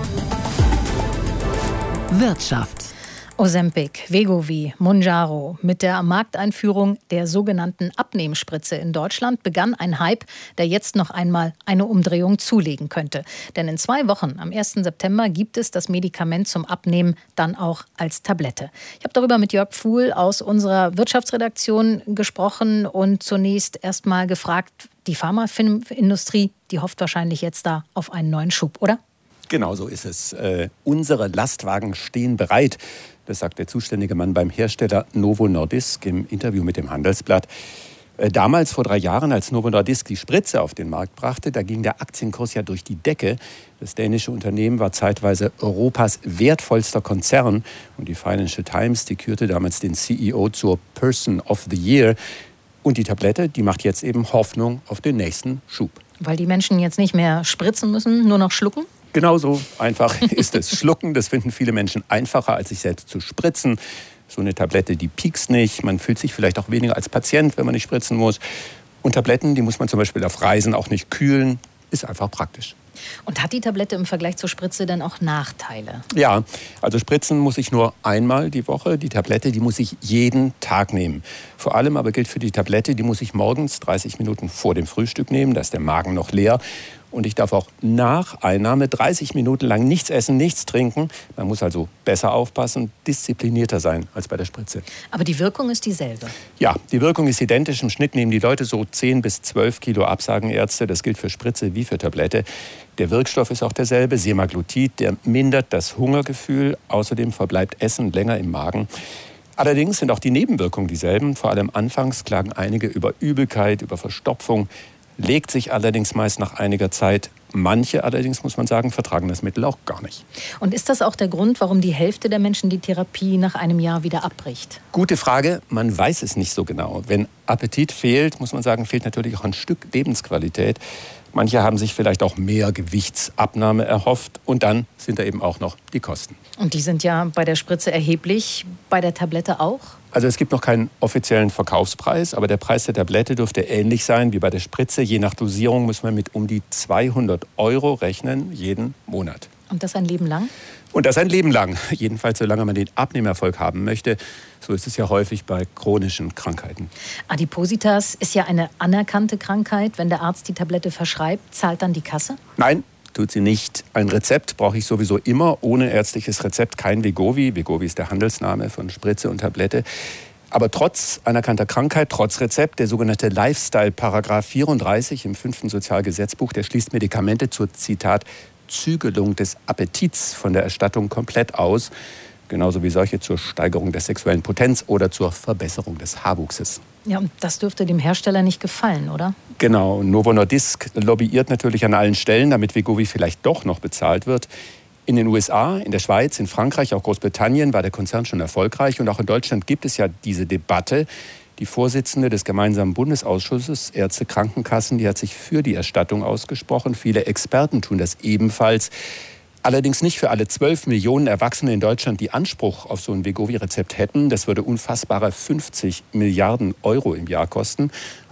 Wirtschaft. Ozempic, Wegovy, Mounjaro. Mit der Markteinführung der sogenannten Abnehmspritze in Deutschland begann ein Hype, der jetzt noch einmal eine Umdrehung zulegen könnte. Denn in zwei Wochen, am ersten September, gibt es das Medikament zum Abnehmen dann auch als Tablette. Ich habe darüber mit Jörg Pfuhl aus unserer Wirtschaftsredaktion gesprochen und zunächst erst mal gefragt, die Pharmaindustrie, die hofft wahrscheinlich jetzt da auf einen neuen Schub, oder? Genau so ist es. Äh, unsere Lastwagen stehen bereit. Das sagt der zuständige Mann beim Hersteller Novo Nordisk im Interview mit dem Handelsblatt. Äh, damals, vor drei Jahren, als Novo Nordisk die Spritze auf den Markt brachte, da ging der Aktienkurs ja durch die Decke. Das dänische Unternehmen war zeitweise Europas wertvollster Konzern. Und die Financial Times, die kürte damals den C E O zur Person of the Year. Und die Tablette, die macht jetzt eben Hoffnung auf den nächsten Schub. Weil die Menschen jetzt nicht mehr spritzen müssen, nur noch schlucken? Genauso einfach ist es. Schlucken, das finden viele Menschen einfacher, als sich selbst zu spritzen. So eine Tablette, die piekst nicht. Man fühlt sich vielleicht auch weniger als Patient, wenn man nicht spritzen muss. Und Tabletten, die muss man zum Beispiel auf Reisen auch nicht kühlen. Ist einfach praktisch. Und hat die Tablette im Vergleich zur Spritze denn auch Nachteile? Ja, also spritzen muss ich nur einmal die Woche. Die Tablette, die muss ich jeden Tag nehmen. Vor allem aber gilt für die Tablette, die muss ich morgens dreißig Minuten vor dem Frühstück nehmen. Da ist der Magen noch leer. Und ich darf auch nach Einnahme dreißig Minuten lang nichts essen, nichts trinken. Man muss also besser aufpassen, disziplinierter sein als bei der Spritze. Aber die Wirkung ist dieselbe? Ja, die Wirkung ist identisch. Im Schnitt nehmen die Leute so zehn bis zwölf Kilo ab, sagen Ärzte. Das gilt für Spritze wie für Tablette. Der Wirkstoff ist auch derselbe, Semaglutid. Der mindert das Hungergefühl. Außerdem verbleibt Essen länger im Magen. Allerdings sind auch die Nebenwirkungen dieselben. Vor allem anfangs klagen einige über Übelkeit, über Verstopfung. Legt sich allerdings meist nach einiger Zeit. Manche allerdings, muss man sagen, vertragen das Mittel auch gar nicht. Und ist das auch der Grund, warum die Hälfte der Menschen die Therapie nach einem Jahr wieder abbricht? Gute Frage. Man weiß es nicht so genau. Wenn Appetit fehlt, muss man sagen, fehlt natürlich auch ein Stück Lebensqualität. Manche haben sich vielleicht auch mehr Gewichtsabnahme erhofft. Und dann sind da eben auch noch die Kosten. Und die sind ja bei der Spritze erheblich, bei der Tablette auch? Also es gibt noch keinen offiziellen Verkaufspreis, aber der Preis der Tablette dürfte ähnlich sein wie bei der Spritze. Je nach Dosierung muss man mit um die zweihundert Euro rechnen, jeden Monat. Und das ein Leben lang? Und das ein Leben lang. Jedenfalls, solange man den Abnehmerfolg haben möchte. So ist es ja häufig bei chronischen Krankheiten. Adipositas ist ja eine anerkannte Krankheit. Wenn der Arzt die Tablette verschreibt, zahlt dann die Kasse? Nein, tut sie nicht. Ein Rezept brauche ich sowieso immer. Ohne ärztliches Rezept kein Wegovy. Wegovy ist der Handelsname von Spritze und Tablette. Aber trotz anerkannter Krankheit, trotz Rezept, der sogenannte Lifestyle-Paragraph vierunddreißig im fünften Sozialgesetzbuch, der schließt Medikamente zur, Zitat, Zügelung des Appetits von der Erstattung komplett aus. Genauso wie solche zur Steigerung der sexuellen Potenz oder zur Verbesserung des Haarwuchses. Ja, und das dürfte dem Hersteller nicht gefallen, oder? Genau. Novo Nordisk lobbyiert natürlich an allen Stellen, damit Wegovy vielleicht doch noch bezahlt wird. In den U S A, in der Schweiz, in Frankreich, auch Großbritannien war der Konzern schon erfolgreich. Und auch in Deutschland gibt es ja diese Debatte. Die Vorsitzende des gemeinsamen Bundesausschusses Ärzte Krankenkassen, die hat sich für die Erstattung ausgesprochen. Viele Experten tun das ebenfalls. Allerdings nicht für alle zwölf Millionen Erwachsene in Deutschland, die Anspruch auf so ein Wegovy-Rezept hätten. Das würde unfassbare fünfzig Milliarden Euro im Jahr kosten.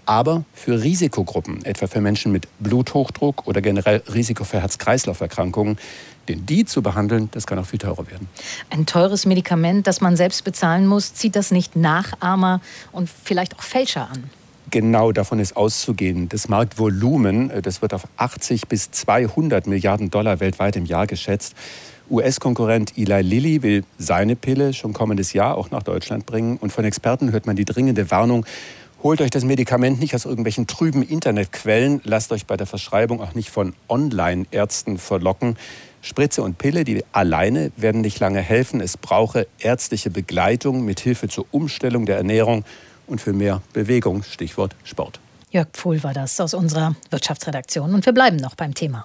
Aber für Risikogruppen, etwa für Menschen mit Bluthochdruck oder generell Risiko für Herz-Kreislauf-Erkrankungen, denn die zu behandeln, das kann auch viel teurer werden. Ein teures Medikament, das man selbst bezahlen muss, zieht das nicht Nachahmer und vielleicht auch Fälscher an? Genau davon ist auszugehen. Das Marktvolumen, das wird auf achtzig bis zweihundert Milliarden Dollar weltweit im Jahr geschätzt. U S-Konkurrent Eli Lilly will seine Pille schon kommendes Jahr auch nach Deutschland bringen. Und von Experten hört man die dringende Warnung: Holt euch das Medikament nicht aus irgendwelchen trüben Internetquellen. Lasst euch bei der Verschreibung auch nicht von Online-Ärzten verlocken. Spritze und Pille, die alleine werden nicht lange helfen. Es brauche ärztliche Begleitung mit Hilfe zur Umstellung der Ernährung und für mehr Bewegung, Stichwort Sport. Jörg Pfuhl war das aus unserer Wirtschaftsredaktion. Und wir bleiben noch beim Thema.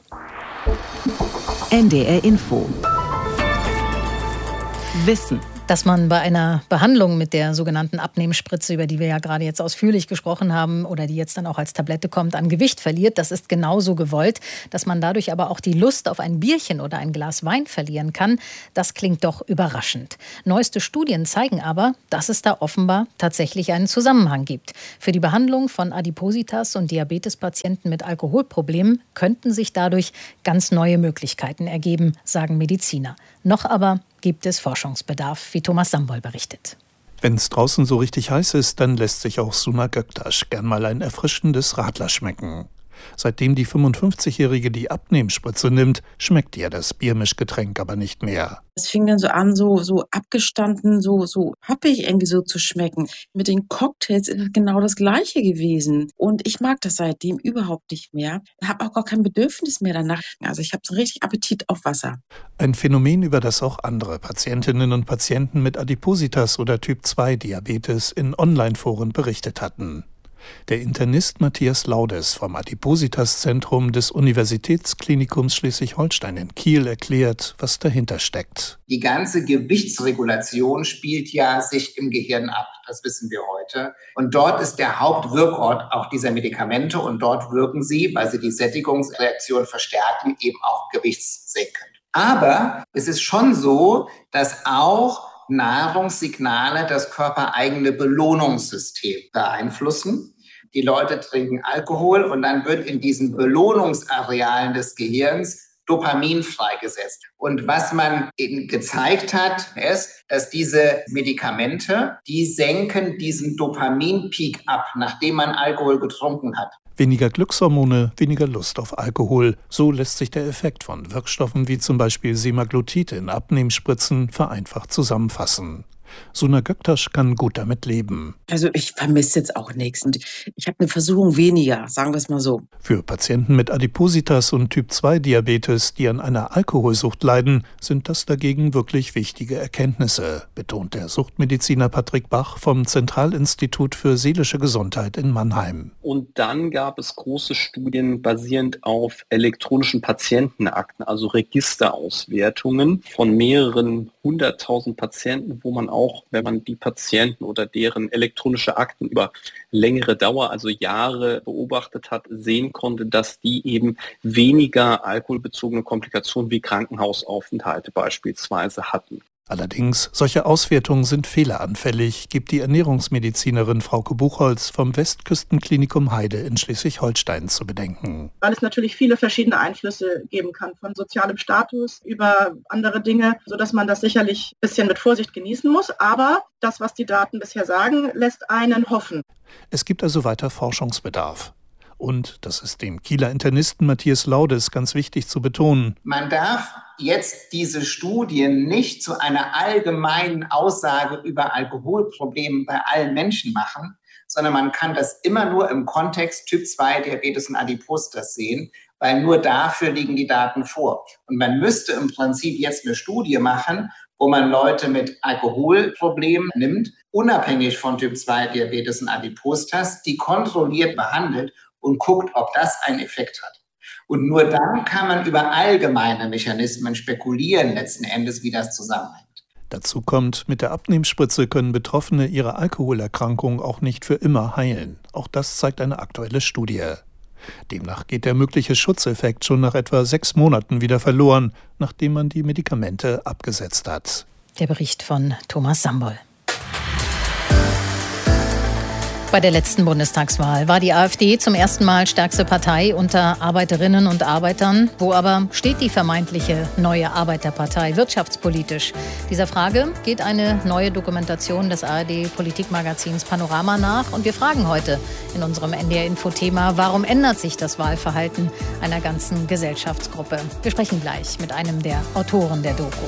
N D R Info. Wissen. Dass man bei einer Behandlung mit der sogenannten Abnehmspritze, über die wir ja gerade jetzt ausführlich gesprochen haben oder die jetzt dann auch als Tablette kommt, an Gewicht verliert, das ist genauso gewollt. Dass man dadurch aber auch die Lust auf ein Bierchen oder ein Glas Wein verlieren kann, das klingt doch überraschend. Neueste Studien zeigen aber, dass es da offenbar tatsächlich einen Zusammenhang gibt. Für die Behandlung von Adipositas und Diabetespatienten mit Alkoholproblemen könnten sich dadurch ganz neue Möglichkeiten ergeben, sagen Mediziner. Noch aber gibt es Forschungsbedarf, wie Thomas Sambol berichtet. Wenn es draußen so richtig heiß ist, dann lässt sich auch Suna Göktaş gern mal ein erfrischendes Radler schmecken. Seitdem die fünfundfünfzigjährige die Abnehmspritze nimmt, schmeckt ihr das Biermischgetränk aber nicht mehr. Es fing dann so an, so, so abgestanden, so, so happig irgendwie so zu schmecken. Mit den Cocktails ist es genau das Gleiche gewesen. Und ich mag das seitdem überhaupt nicht mehr. Ich habe auch gar kein Bedürfnis mehr danach. Also ich habe so richtig Appetit auf Wasser. Ein Phänomen, über das auch andere Patientinnen und Patienten mit Adipositas oder Typ zwei Diabetes in Online-Foren berichtet hatten. Der Internist Matthias Laudes vom Adipositas-Zentrum des Universitätsklinikums Schleswig-Holstein in Kiel erklärt, was dahinter steckt. Die ganze Gewichtsregulation spielt ja sich im Gehirn ab, das wissen wir heute. Und dort ist der Hauptwirkort auch dieser Medikamente und dort wirken sie, weil sie die Sättigungsreaktion verstärken, eben auch gewichtssenkend. Aber es ist schon so, dass auch Nahrungssignale das körpereigene Belohnungssystem beeinflussen. Die Leute trinken Alkohol und dann wird in diesen Belohnungsarealen des Gehirns Dopamin freigesetzt. Und was man eben gezeigt hat, ist, dass diese Medikamente, die senken diesen Dopaminpeak ab, nachdem man Alkohol getrunken hat. Weniger Glückshormone, weniger Lust auf Alkohol. So lässt sich der Effekt von Wirkstoffen wie zum Beispiel Semaglutid in Abnehmspritzen vereinfacht zusammenfassen. Suna Göktaş kann gut damit leben. Also ich vermisse jetzt auch nichts. Und ich habe eine Versuchung weniger, sagen wir es mal so. Für Patienten mit Adipositas und Typ zwei Diabetes, die an einer Alkoholsucht leiden, sind das dagegen wirklich wichtige Erkenntnisse, betont der Suchtmediziner Patrick Bach vom Zentralinstitut für seelische Gesundheit in Mannheim. Und dann gab es große Studien basierend auf elektronischen Patientenakten, also Registerauswertungen von mehreren hunderttausend Patienten, wo man auch, wenn man die Patienten oder deren elektronische Akten über längere Dauer, also Jahre beobachtet hat, sehen konnte, dass die eben weniger alkoholbezogene Komplikationen wie Krankenhausaufenthalte beispielsweise hatten. Allerdings, solche Auswertungen sind fehleranfällig, gibt die Ernährungsmedizinerin Frauke Buchholz vom Westküstenklinikum Heide in Schleswig-Holstein zu bedenken. Weil es natürlich viele verschiedene Einflüsse geben kann, von sozialem Status über andere Dinge, sodass man das sicherlich ein bisschen mit Vorsicht genießen muss. Aber das, was die Daten bisher sagen, lässt einen hoffen. Es gibt also weiter Forschungsbedarf. Und, das ist dem Kieler Internisten Matthias Laudes ganz wichtig zu betonen: Man darf jetzt diese Studien nicht zu einer allgemeinen Aussage über Alkoholprobleme bei allen Menschen machen, sondern man kann das immer nur im Kontext Typ zwei Diabetes und Adipositas sehen, weil nur dafür liegen die Daten vor. Und man müsste im Prinzip jetzt eine Studie machen, wo man Leute mit Alkoholproblemen nimmt, unabhängig von Typ zwei Diabetes und Adipositas, die kontrolliert behandelt und guckt, ob das einen Effekt hat. Und nur dann kann man über allgemeine Mechanismen spekulieren, letzten Endes, wie das zusammenhängt. Dazu kommt, mit der Abnehmspritze können Betroffene ihre Alkoholerkrankung auch nicht für immer heilen. Auch das zeigt eine aktuelle Studie. Demnach geht der mögliche Schutzeffekt schon nach etwa sechs Monaten wieder verloren, nachdem man die Medikamente abgesetzt hat. Der Bericht von Thomas Sambol. Bei der letzten Bundestagswahl war die AfD zum ersten Mal stärkste Partei unter Arbeiterinnen und Arbeitern. Wo aber steht die vermeintliche neue Arbeiterpartei wirtschaftspolitisch? Dieser Frage geht eine neue Dokumentation des A R D-Politikmagazins Panorama nach. Und wir fragen heute in unserem N D R-Info-Thema, warum ändert sich das Wahlverhalten einer ganzen Gesellschaftsgruppe? Wir sprechen gleich mit einem der Autoren der Doku.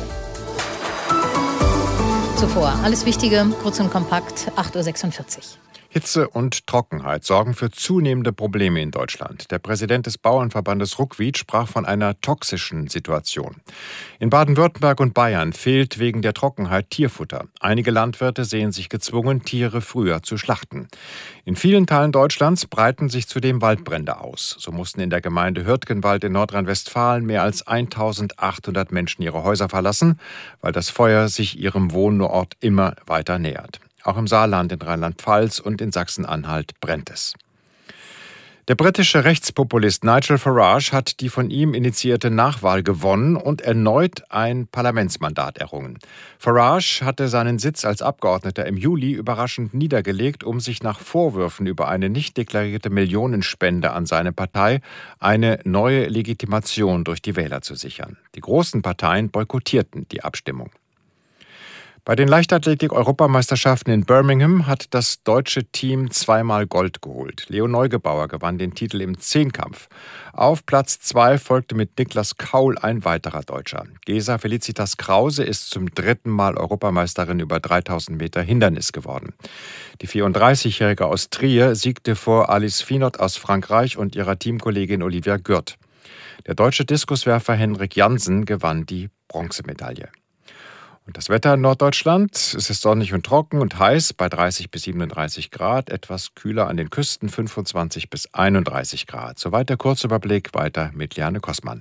Zuvor alles Wichtige, kurz und kompakt, acht Uhr sechsundvierzig. Hitze und Trockenheit sorgen für zunehmende Probleme in Deutschland. Der Präsident des Bauernverbandes Ruckwied sprach von einer toxischen Situation. In Baden-Württemberg und Bayern fehlt wegen der Trockenheit Tierfutter. Einige Landwirte sehen sich gezwungen, Tiere früher zu schlachten. In vielen Teilen Deutschlands breiten sich zudem Waldbrände aus. So mussten in der Gemeinde Hürtgenwald in Nordrhein-Westfalen mehr als eintausendachthundert Menschen ihre Häuser verlassen, weil das Feuer sich ihrem Wohnort immer weiter nähert. Auch im Saarland, in Rheinland-Pfalz und in Sachsen-Anhalt brennt es. Der britische Rechtspopulist Nigel Farage hat die von ihm initiierte Nachwahl gewonnen und erneut ein Parlamentsmandat errungen. Farage hatte seinen Sitz als Abgeordneter im Juli überraschend niedergelegt, um sich nach Vorwürfen über eine nicht deklarierte Millionenspende an seine Partei eine neue Legitimation durch die Wähler zu sichern. Die großen Parteien boykottierten die Abstimmung. Bei den Leichtathletik-Europameisterschaften in Birmingham hat das deutsche Team zweimal Gold geholt. Leo Neugebauer gewann den Titel im Zehnkampf. Auf Platz zwei folgte mit Niklas Kaul ein weiterer Deutscher. Gesa Felicitas Krause ist zum dritten Mal Europameisterin über dreitausend Meter Hindernis geworden. Die vierunddreißigjährige aus Trier siegte vor Alice Finot aus Frankreich und ihrer Teamkollegin Olivia Gürt. Der deutsche Diskuswerfer Henrik Jansen gewann die Bronzemedaille. Und das Wetter in Norddeutschland, es ist sonnig und trocken und heiß bei dreißig bis siebenunddreißig Grad, etwas kühler an den Küsten fünfundzwanzig bis einunddreißig Grad. Soweit der Kurzüberblick, weiter mit Liane Kossmann.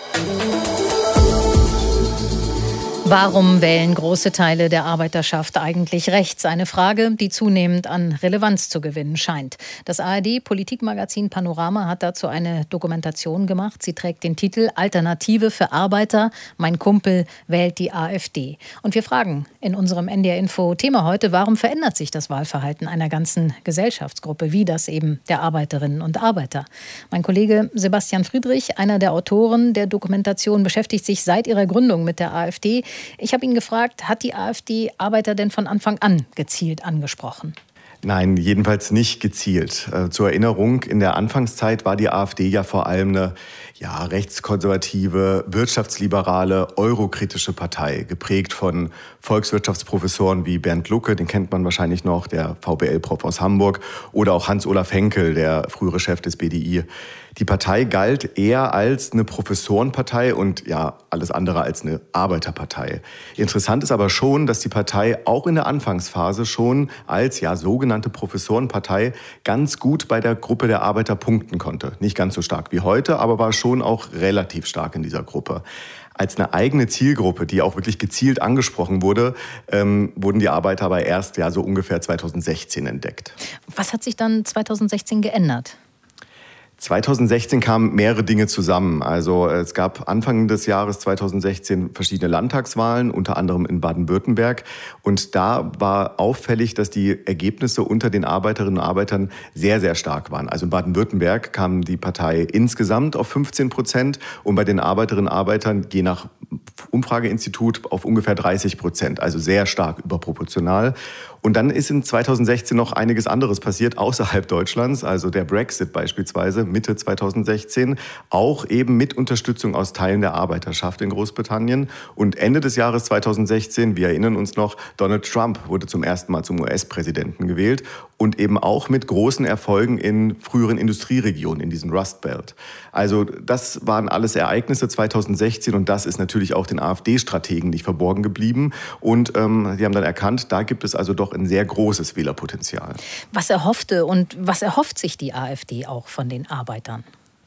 Warum wählen große Teile der Arbeiterschaft eigentlich rechts? Eine Frage, die zunehmend an Relevanz zu gewinnen scheint. Das A R D-Politikmagazin Panorama hat dazu eine Dokumentation gemacht. Sie trägt den Titel Alternative für Arbeiter. Mein Kumpel wählt die AfD. Und wir fragen in unserem N D R-Info-Thema heute, warum verändert sich das Wahlverhalten einer ganzen Gesellschaftsgruppe, wie das eben der Arbeiterinnen und Arbeiter? Mein Kollege Sebastian Friedrich, einer der Autoren der Dokumentation, beschäftigt sich seit ihrer Gründung mit der AfD. Ich habe ihn gefragt, hat die AfD Arbeiter denn von Anfang an gezielt angesprochen? Nein, jedenfalls nicht gezielt. Äh, zur Erinnerung, in der Anfangszeit war die AfD ja vor allem eine ja, rechtskonservative, wirtschaftsliberale, eurokritische Partei, geprägt von Volkswirtschaftsprofessoren wie Bernd Lucke, den kennt man wahrscheinlich noch, der V W L-Prof aus Hamburg, oder auch Hans-Olaf Henkel, der frühere Chef des B D I. Die Partei galt eher als eine Professorenpartei und ja, alles andere als eine Arbeiterpartei. Interessant ist aber schon, dass die Partei auch in der Anfangsphase schon als ja sogenannte Professorenpartei ganz gut bei der Gruppe der Arbeiter punkten konnte. Nicht ganz so stark wie heute, aber war schon auch relativ stark in dieser Gruppe. Als eine eigene Zielgruppe, die auch wirklich gezielt angesprochen wurde, ähm, wurden die Arbeiter aber erst ja so ungefähr zweitausendsechzehn entdeckt. Was hat sich dann zweitausendsechzehn geändert? zweitausendsechzehn kamen mehrere Dinge zusammen. Also es gab Anfang des Jahres zweitausendsechzehn verschiedene Landtagswahlen, unter anderem in Baden-Württemberg. Und da war auffällig, dass die Ergebnisse unter den Arbeiterinnen und Arbeitern sehr, sehr stark waren. Also in Baden-Württemberg kam die Partei insgesamt auf fünfzehn Prozent und bei den Arbeiterinnen und Arbeitern je nach Umfrageinstitut auf ungefähr dreißig Prozent. Also sehr stark überproportional. Und dann ist in zweitausendsechzehn noch einiges anderes passiert außerhalb Deutschlands, also der Brexit beispielsweise Mitte zweitausendsechzehn, auch eben mit Unterstützung aus Teilen der Arbeiterschaft in Großbritannien. Und Ende des Jahres zweitausendsechzehn, wir erinnern uns noch, Donald Trump wurde zum ersten Mal zum U S-Präsidenten gewählt und eben auch mit großen Erfolgen in früheren Industrieregionen, in diesem Rust Belt. Also das waren alles Ereignisse zweitausendsechzehn und das ist natürlich auch den AfD-Strategen nicht verborgen geblieben. Und ähm, die haben dann erkannt, da gibt es also doch ein sehr großes Wählerpotenzial. Was erhoffte und was erhofft sich die AfD auch von den Arbeitern?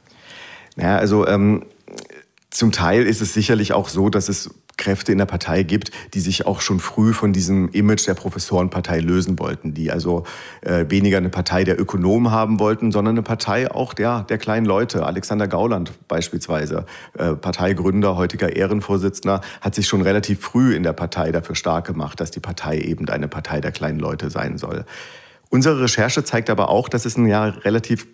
Naja, also ähm, zum Teil ist es sicherlich auch so, dass es Kräfte in der Partei gibt, die sich auch schon früh von diesem Image der Professorenpartei lösen wollten, die also äh, weniger eine Partei der Ökonomen haben wollten, sondern eine Partei auch der, der kleinen Leute. Alexander Gauland beispielsweise, äh, Parteigründer, heutiger Ehrenvorsitzender, hat sich schon relativ früh in der Partei dafür stark gemacht, dass die Partei eben eine Partei der kleinen Leute sein soll. Unsere Recherche zeigt aber auch, dass es ein ja relativ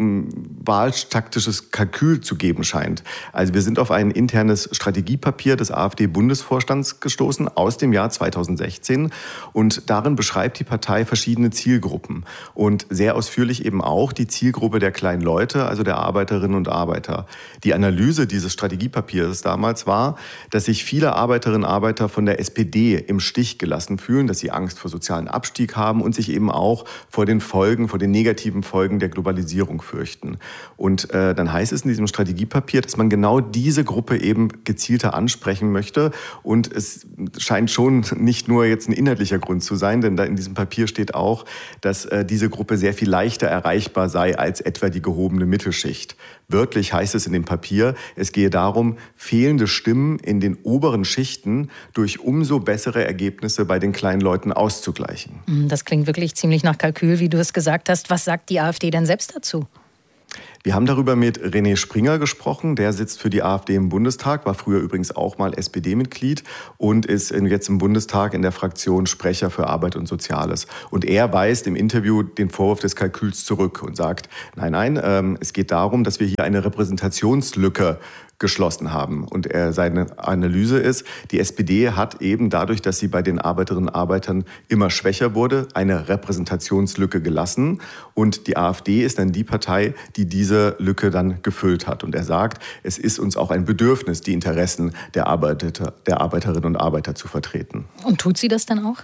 wahltaktisches Kalkül zu geben scheint. Also wir sind auf ein internes Strategiepapier des AfD-Bundesvorstands gestoßen aus dem Jahr zweitausendsechzehn und darin beschreibt die Partei verschiedene Zielgruppen und sehr ausführlich eben auch die Zielgruppe der kleinen Leute, also der Arbeiterinnen und Arbeiter. Die Analyse dieses Strategiepapiers damals war, dass sich viele Arbeiterinnen und Arbeiter von der S P D im Stich gelassen fühlen, dass sie Angst vor sozialen Abstieg haben und sich eben auch vor den Folgen, vor den negativen Folgen der Globalisierung fürchten. Und äh, dann heißt es in diesem Strategiepapier, dass man genau diese Gruppe eben gezielter ansprechen möchte. Und es scheint schon nicht nur jetzt ein inhaltlicher Grund zu sein, denn da in diesem Papier steht auch, dass äh, diese Gruppe sehr viel leichter erreichbar sei als etwa die gehobene Mittelschicht. Wörtlich heißt es in dem Papier, es gehe darum, fehlende Stimmen in den oberen Schichten durch umso bessere Ergebnisse bei den kleinen Leuten auszugleichen. Das klingt wirklich ziemlich nach Kalkül, wie du es gesagt hast. Was sagt die AfD denn selbst dazu? Wir haben darüber mit René Springer gesprochen. Der sitzt für die AfD im Bundestag, war früher übrigens auch mal S P D-Mitglied und ist jetzt im Bundestag in der Fraktion Sprecher für Arbeit und Soziales. Und er weist im Interview den Vorwurf des Kalküls zurück und sagt, nein, nein, ähm, es geht darum, dass wir hier eine Repräsentationslücke geschlossen haben. Und er, seine Analyse ist, die S P D hat eben dadurch, dass sie bei den Arbeiterinnen und Arbeitern immer schwächer wurde, eine Repräsentationslücke gelassen. Und die AfD ist dann die Partei, die diese Lücke dann gefüllt hat. Und er sagt, es ist uns auch ein Bedürfnis, die Interessen der Arbeiter, der Arbeiterinnen und Arbeiter zu vertreten. Und tut sie das dann auch?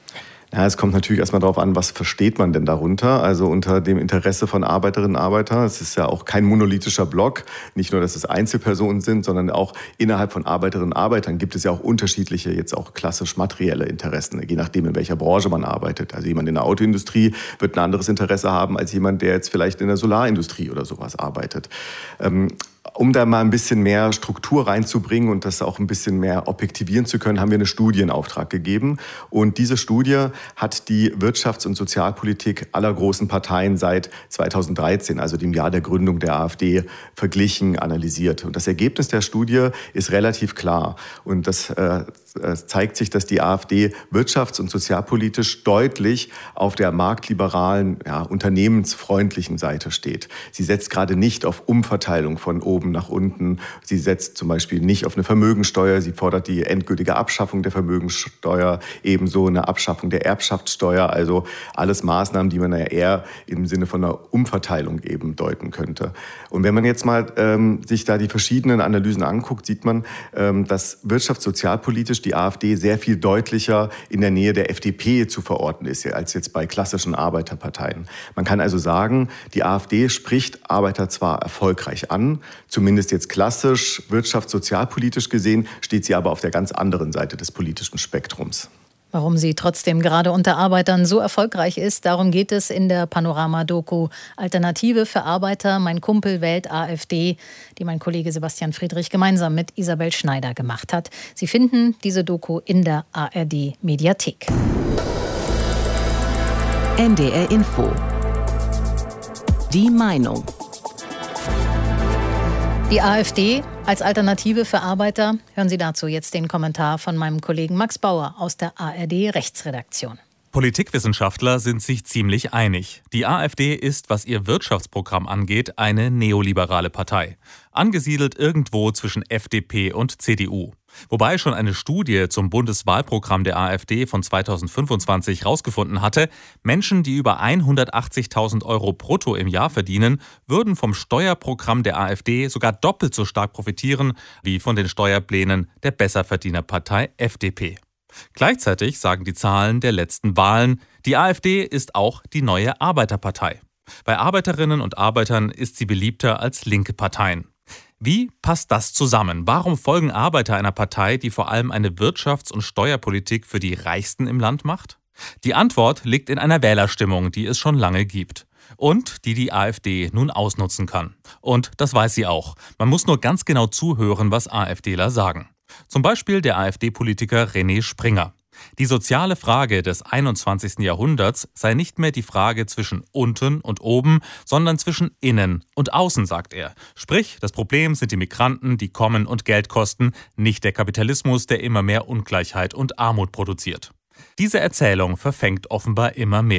Ja, es kommt natürlich erstmal darauf an, was versteht man denn darunter? Also unter dem Interesse von Arbeiterinnen und Arbeitern. Es ist ja auch kein monolithischer Block. Nicht nur, dass es Einzelpersonen sind, sondern auch innerhalb von Arbeiterinnen und Arbeitern gibt es ja auch unterschiedliche, jetzt auch klassisch materielle Interessen, je nachdem, in welcher Branche man arbeitet. Also jemand in der Autoindustrie wird ein anderes Interesse haben als jemand, der jetzt vielleicht in der Solarindustrie oder sowas arbeitet. Ähm, Um da mal ein bisschen mehr Struktur reinzubringen und das auch ein bisschen mehr objektivieren zu können, haben wir eine Studie in Auftrag gegeben. Und diese Studie hat die Wirtschafts- und Sozialpolitik aller großen Parteien seit zweitausenddreizehn, also dem Jahr der Gründung der AfD, verglichen, analysiert. Und das Ergebnis der Studie ist relativ klar. Und das äh, zeigt sich, dass die AfD wirtschafts- und sozialpolitisch deutlich auf der marktliberalen, ja, unternehmensfreundlichen Seite steht. Sie setzt gerade nicht auf Umverteilung von oben nach unten. Sie setzt zum Beispiel nicht auf eine Vermögensteuer. Sie fordert die endgültige Abschaffung der Vermögensteuer, ebenso eine Abschaffung der Erbschaftssteuer. Also alles Maßnahmen, die man ja eher im Sinne von einer Umverteilung eben deuten könnte. Und wenn man jetzt mal ähm, sich da die verschiedenen Analysen anguckt, sieht man, ähm, dass wirtschafts-sozialpolitisch die AfD sehr viel deutlicher in der Nähe der F D P zu verorten ist, als jetzt bei klassischen Arbeiterparteien. Man kann also sagen, die AfD spricht Arbeiter zwar erfolgreich an, zumindest jetzt klassisch, wirtschafts-, sozialpolitisch gesehen, steht sie aber auf der ganz anderen Seite des politischen Spektrums. Warum sie trotzdem gerade unter Arbeitern so erfolgreich ist, darum geht es in der Panorama-Doku Alternative für Arbeiter, mein Kumpel wählt AfD, die mein Kollege Sebastian Friedrich gemeinsam mit Isabel Schneider gemacht hat. Sie finden diese Doku in der A R D-Mediathek. N D R Info. Die Meinung. Die AfD als Alternative für Arbeiter. Hören Sie dazu jetzt den Kommentar von meinem Kollegen Max Bauer aus der A R D-Rechtsredaktion. Politikwissenschaftler sind sich ziemlich einig. Die AfD ist, was ihr Wirtschaftsprogramm angeht, eine neoliberale Partei. Angesiedelt irgendwo zwischen F D P und C D U. Wobei schon eine Studie zum Bundeswahlprogramm der AfD von zweitausendfünfundzwanzig herausgefunden hatte, Menschen, die über hundertachtzigtausend Euro brutto im Jahr verdienen, würden vom Steuerprogramm der AfD sogar doppelt so stark profitieren wie von den Steuerplänen der Besserverdienerpartei F D P. Gleichzeitig sagen die Zahlen der letzten Wahlen, die AfD ist auch die neue Arbeiterpartei. Bei Arbeiterinnen und Arbeitern ist sie beliebter als linke Parteien. Wie passt das zusammen? Warum folgen Arbeiter einer Partei, die vor allem eine Wirtschafts- und Steuerpolitik für die Reichsten im Land macht? Die Antwort liegt in einer Wählerstimmung, die es schon lange gibt. Und die die AfD nun ausnutzen kann. Und das weiß sie auch. Man muss nur ganz genau zuhören, was AfDler sagen. Zum Beispiel der AfD-Politiker René Springer. Die soziale Frage des einundzwanzigsten Jahrhunderts sei nicht mehr die Frage zwischen unten und oben, sondern zwischen innen und außen, sagt er. Sprich, das Problem sind die Migranten, die kommen und Geld kosten, nicht der Kapitalismus, der immer mehr Ungleichheit und Armut produziert. Diese Erzählung verfängt offenbar immer mehr.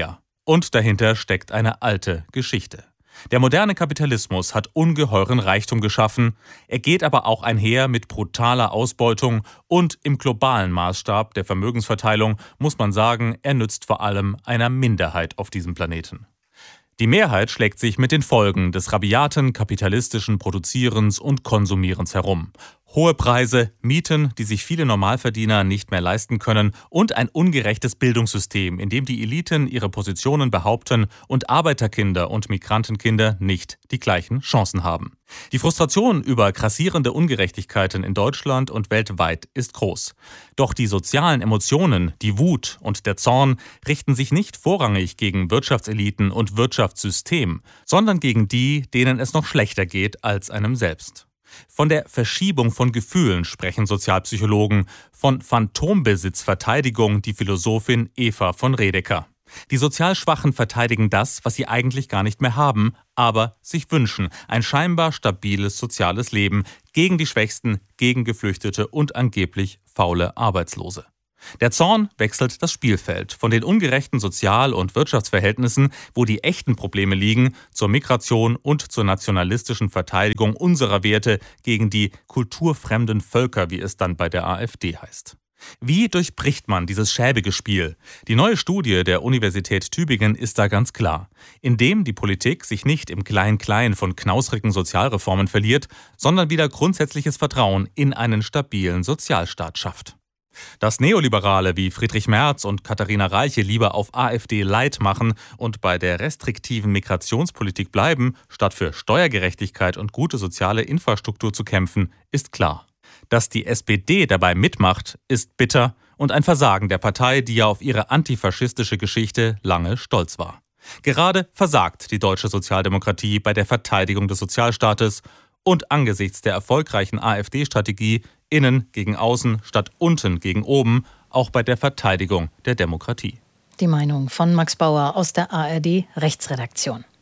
Und dahinter steckt eine alte Geschichte. Der moderne Kapitalismus hat ungeheuren Reichtum geschaffen, er geht aber auch einher mit brutaler Ausbeutung und im globalen Maßstab der Vermögensverteilung muss man sagen, er nützt vor allem einer Minderheit auf diesem Planeten. Die Mehrheit schlägt sich mit den Folgen des rabiaten kapitalistischen Produzierens und Konsumierens herum. Hohe Preise, Mieten, die sich viele Normalverdiener nicht mehr leisten können und ein ungerechtes Bildungssystem, in dem die Eliten ihre Positionen behaupten und Arbeiterkinder und Migrantenkinder nicht die gleichen Chancen haben. Die Frustration über grassierende Ungerechtigkeiten in Deutschland und weltweit ist groß. Doch die sozialen Emotionen, die Wut und der Zorn richten sich nicht vorrangig gegen Wirtschaftseliten und Wirtschaftssystem, sondern gegen die, denen es noch schlechter geht als einem selbst. Von der Verschiebung von Gefühlen sprechen Sozialpsychologen, von Phantombesitzverteidigung die Philosophin Eva von Redeker. Die sozial Schwachen verteidigen das, was sie eigentlich gar nicht mehr haben, aber sich wünschen, ein scheinbar stabiles soziales Leben gegen die Schwächsten, gegen Geflüchtete und angeblich faule Arbeitslose. Der Zorn wechselt das Spielfeld von den ungerechten Sozial- und Wirtschaftsverhältnissen, wo die echten Probleme liegen, zur Migration und zur nationalistischen Verteidigung unserer Werte gegen die kulturfremden Völker, wie es dann bei der AfD heißt. Wie durchbricht man dieses schäbige Spiel? Die neue Studie der Universität Tübingen ist da ganz klar. Indem die Politik sich nicht im Klein-Klein von knausrigen Sozialreformen verliert, sondern wieder grundsätzliches Vertrauen in einen stabilen Sozialstaat schafft. Dass Neoliberale wie Friedrich Merz und Katharina Reiche lieber auf AfD-Light machen und bei der restriktiven Migrationspolitik bleiben, statt für Steuergerechtigkeit und gute soziale Infrastruktur zu kämpfen, ist klar. Dass die S P D dabei mitmacht, ist bitter und ein Versagen der Partei, die ja auf ihre antifaschistische Geschichte lange stolz war. Gerade versagt die deutsche Sozialdemokratie bei der Verteidigung des Sozialstaates und angesichts der erfolgreichen AfD-Strategie innen gegen außen statt unten gegen oben, auch bei der Verteidigung der Demokratie. Die Meinung von Max Bauer aus der A R D Rechtsredaktion.